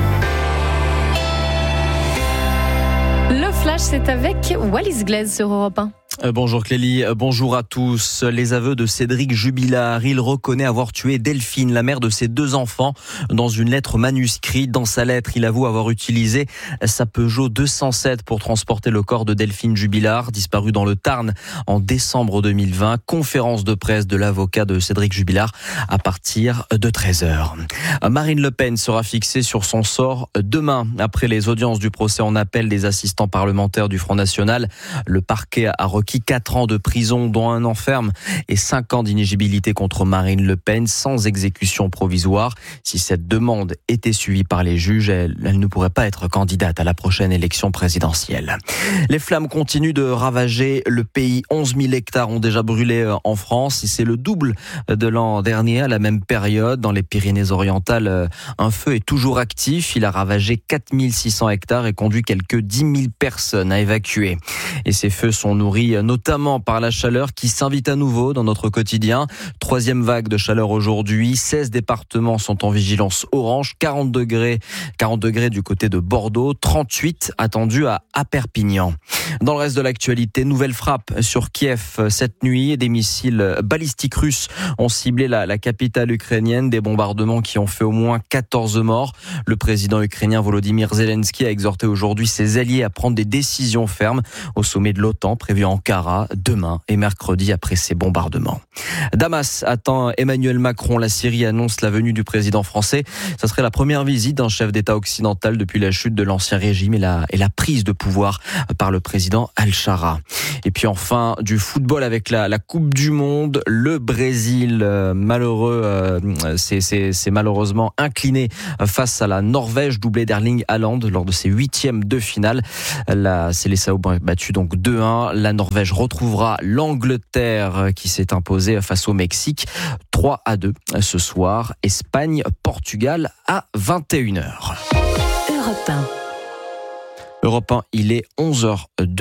Le flash, c'est avec Wallis Glaise sur Europe un. Bonjour Clélie, bonjour à tous. Les aveux de Cédric Jubilard. Il reconnaît avoir tué Delphine, la mère de ses deux enfants, dans une lettre manuscrite. Dans sa lettre, il avoue avoir utilisé sa Peugeot deux cent sept pour transporter le corps de Delphine Jubilard, disparue dans le Tarn en décembre deux mille vingt. Conférence de presse de l'avocat de Cédric Jubilard à partir de treize heures. Marine Le Pen sera fixée sur son sort demain. Après les audiences du procès en appel des assistants parlementaires du Front National, le parquet a requis quatre ans de prison, dont un an ferme, et cinq ans d'inéligibilité contre Marine Le Pen sans exécution provisoire. Si cette demande était suivie par les juges, elle, elle ne pourrait pas être candidate à la prochaine élection présidentielle. Les flammes continuent de ravager le pays. onze mille hectares ont déjà brûlé en France et c'est le double de l'an dernier à la même période. Dans les Pyrénées-Orientales, un feu est toujours actif. Il a ravagé quatre mille six cents hectares et conduit quelques dix mille personnes à évacuer. Et ces feux sont nourris notamment par la chaleur qui s'invite à nouveau dans notre quotidien. Troisième vague de chaleur aujourd'hui. seize départements sont en vigilance orange. quarante degrés, quarante degrés du côté de Bordeaux. trente-huit attendus à, à Perpignan. Dans le reste de l'actualité, nouvelle frappe sur Kiev cette nuit. Des missiles balistiques russes ont ciblé la, la capitale ukrainienne. Des bombardements qui ont fait au moins quatorze morts. Le président ukrainien Volodymyr Zelensky a exhorté aujourd'hui ses alliés à prendre des décisions fermes au sommet de l'OTAN prévu en Ankara demain et mercredi après ces bombardements. Damas attend Emmanuel Macron. La Syrie annonce la venue du président français. Ça serait la première visite d'un chef d'État occidental depuis la chute de l'ancien régime et la, et la prise de pouvoir par le président Al-Shara. Et puis enfin, du football avec la, la Coupe du Monde. Le Brésil, euh, malheureux, euh, c'est, c'est, c'est malheureusement incliné face à la Norvège, doublé d'Erling Haaland lors de ses huitièmes de finale. La Seleção battu donc deux un. La Norvège retrouvera l'Angleterre qui s'est imposée face au Mexique trois à deux ce soir. Espagne, Portugal à vingt et une heures. Europe un. Europe un, il est onze heures deux.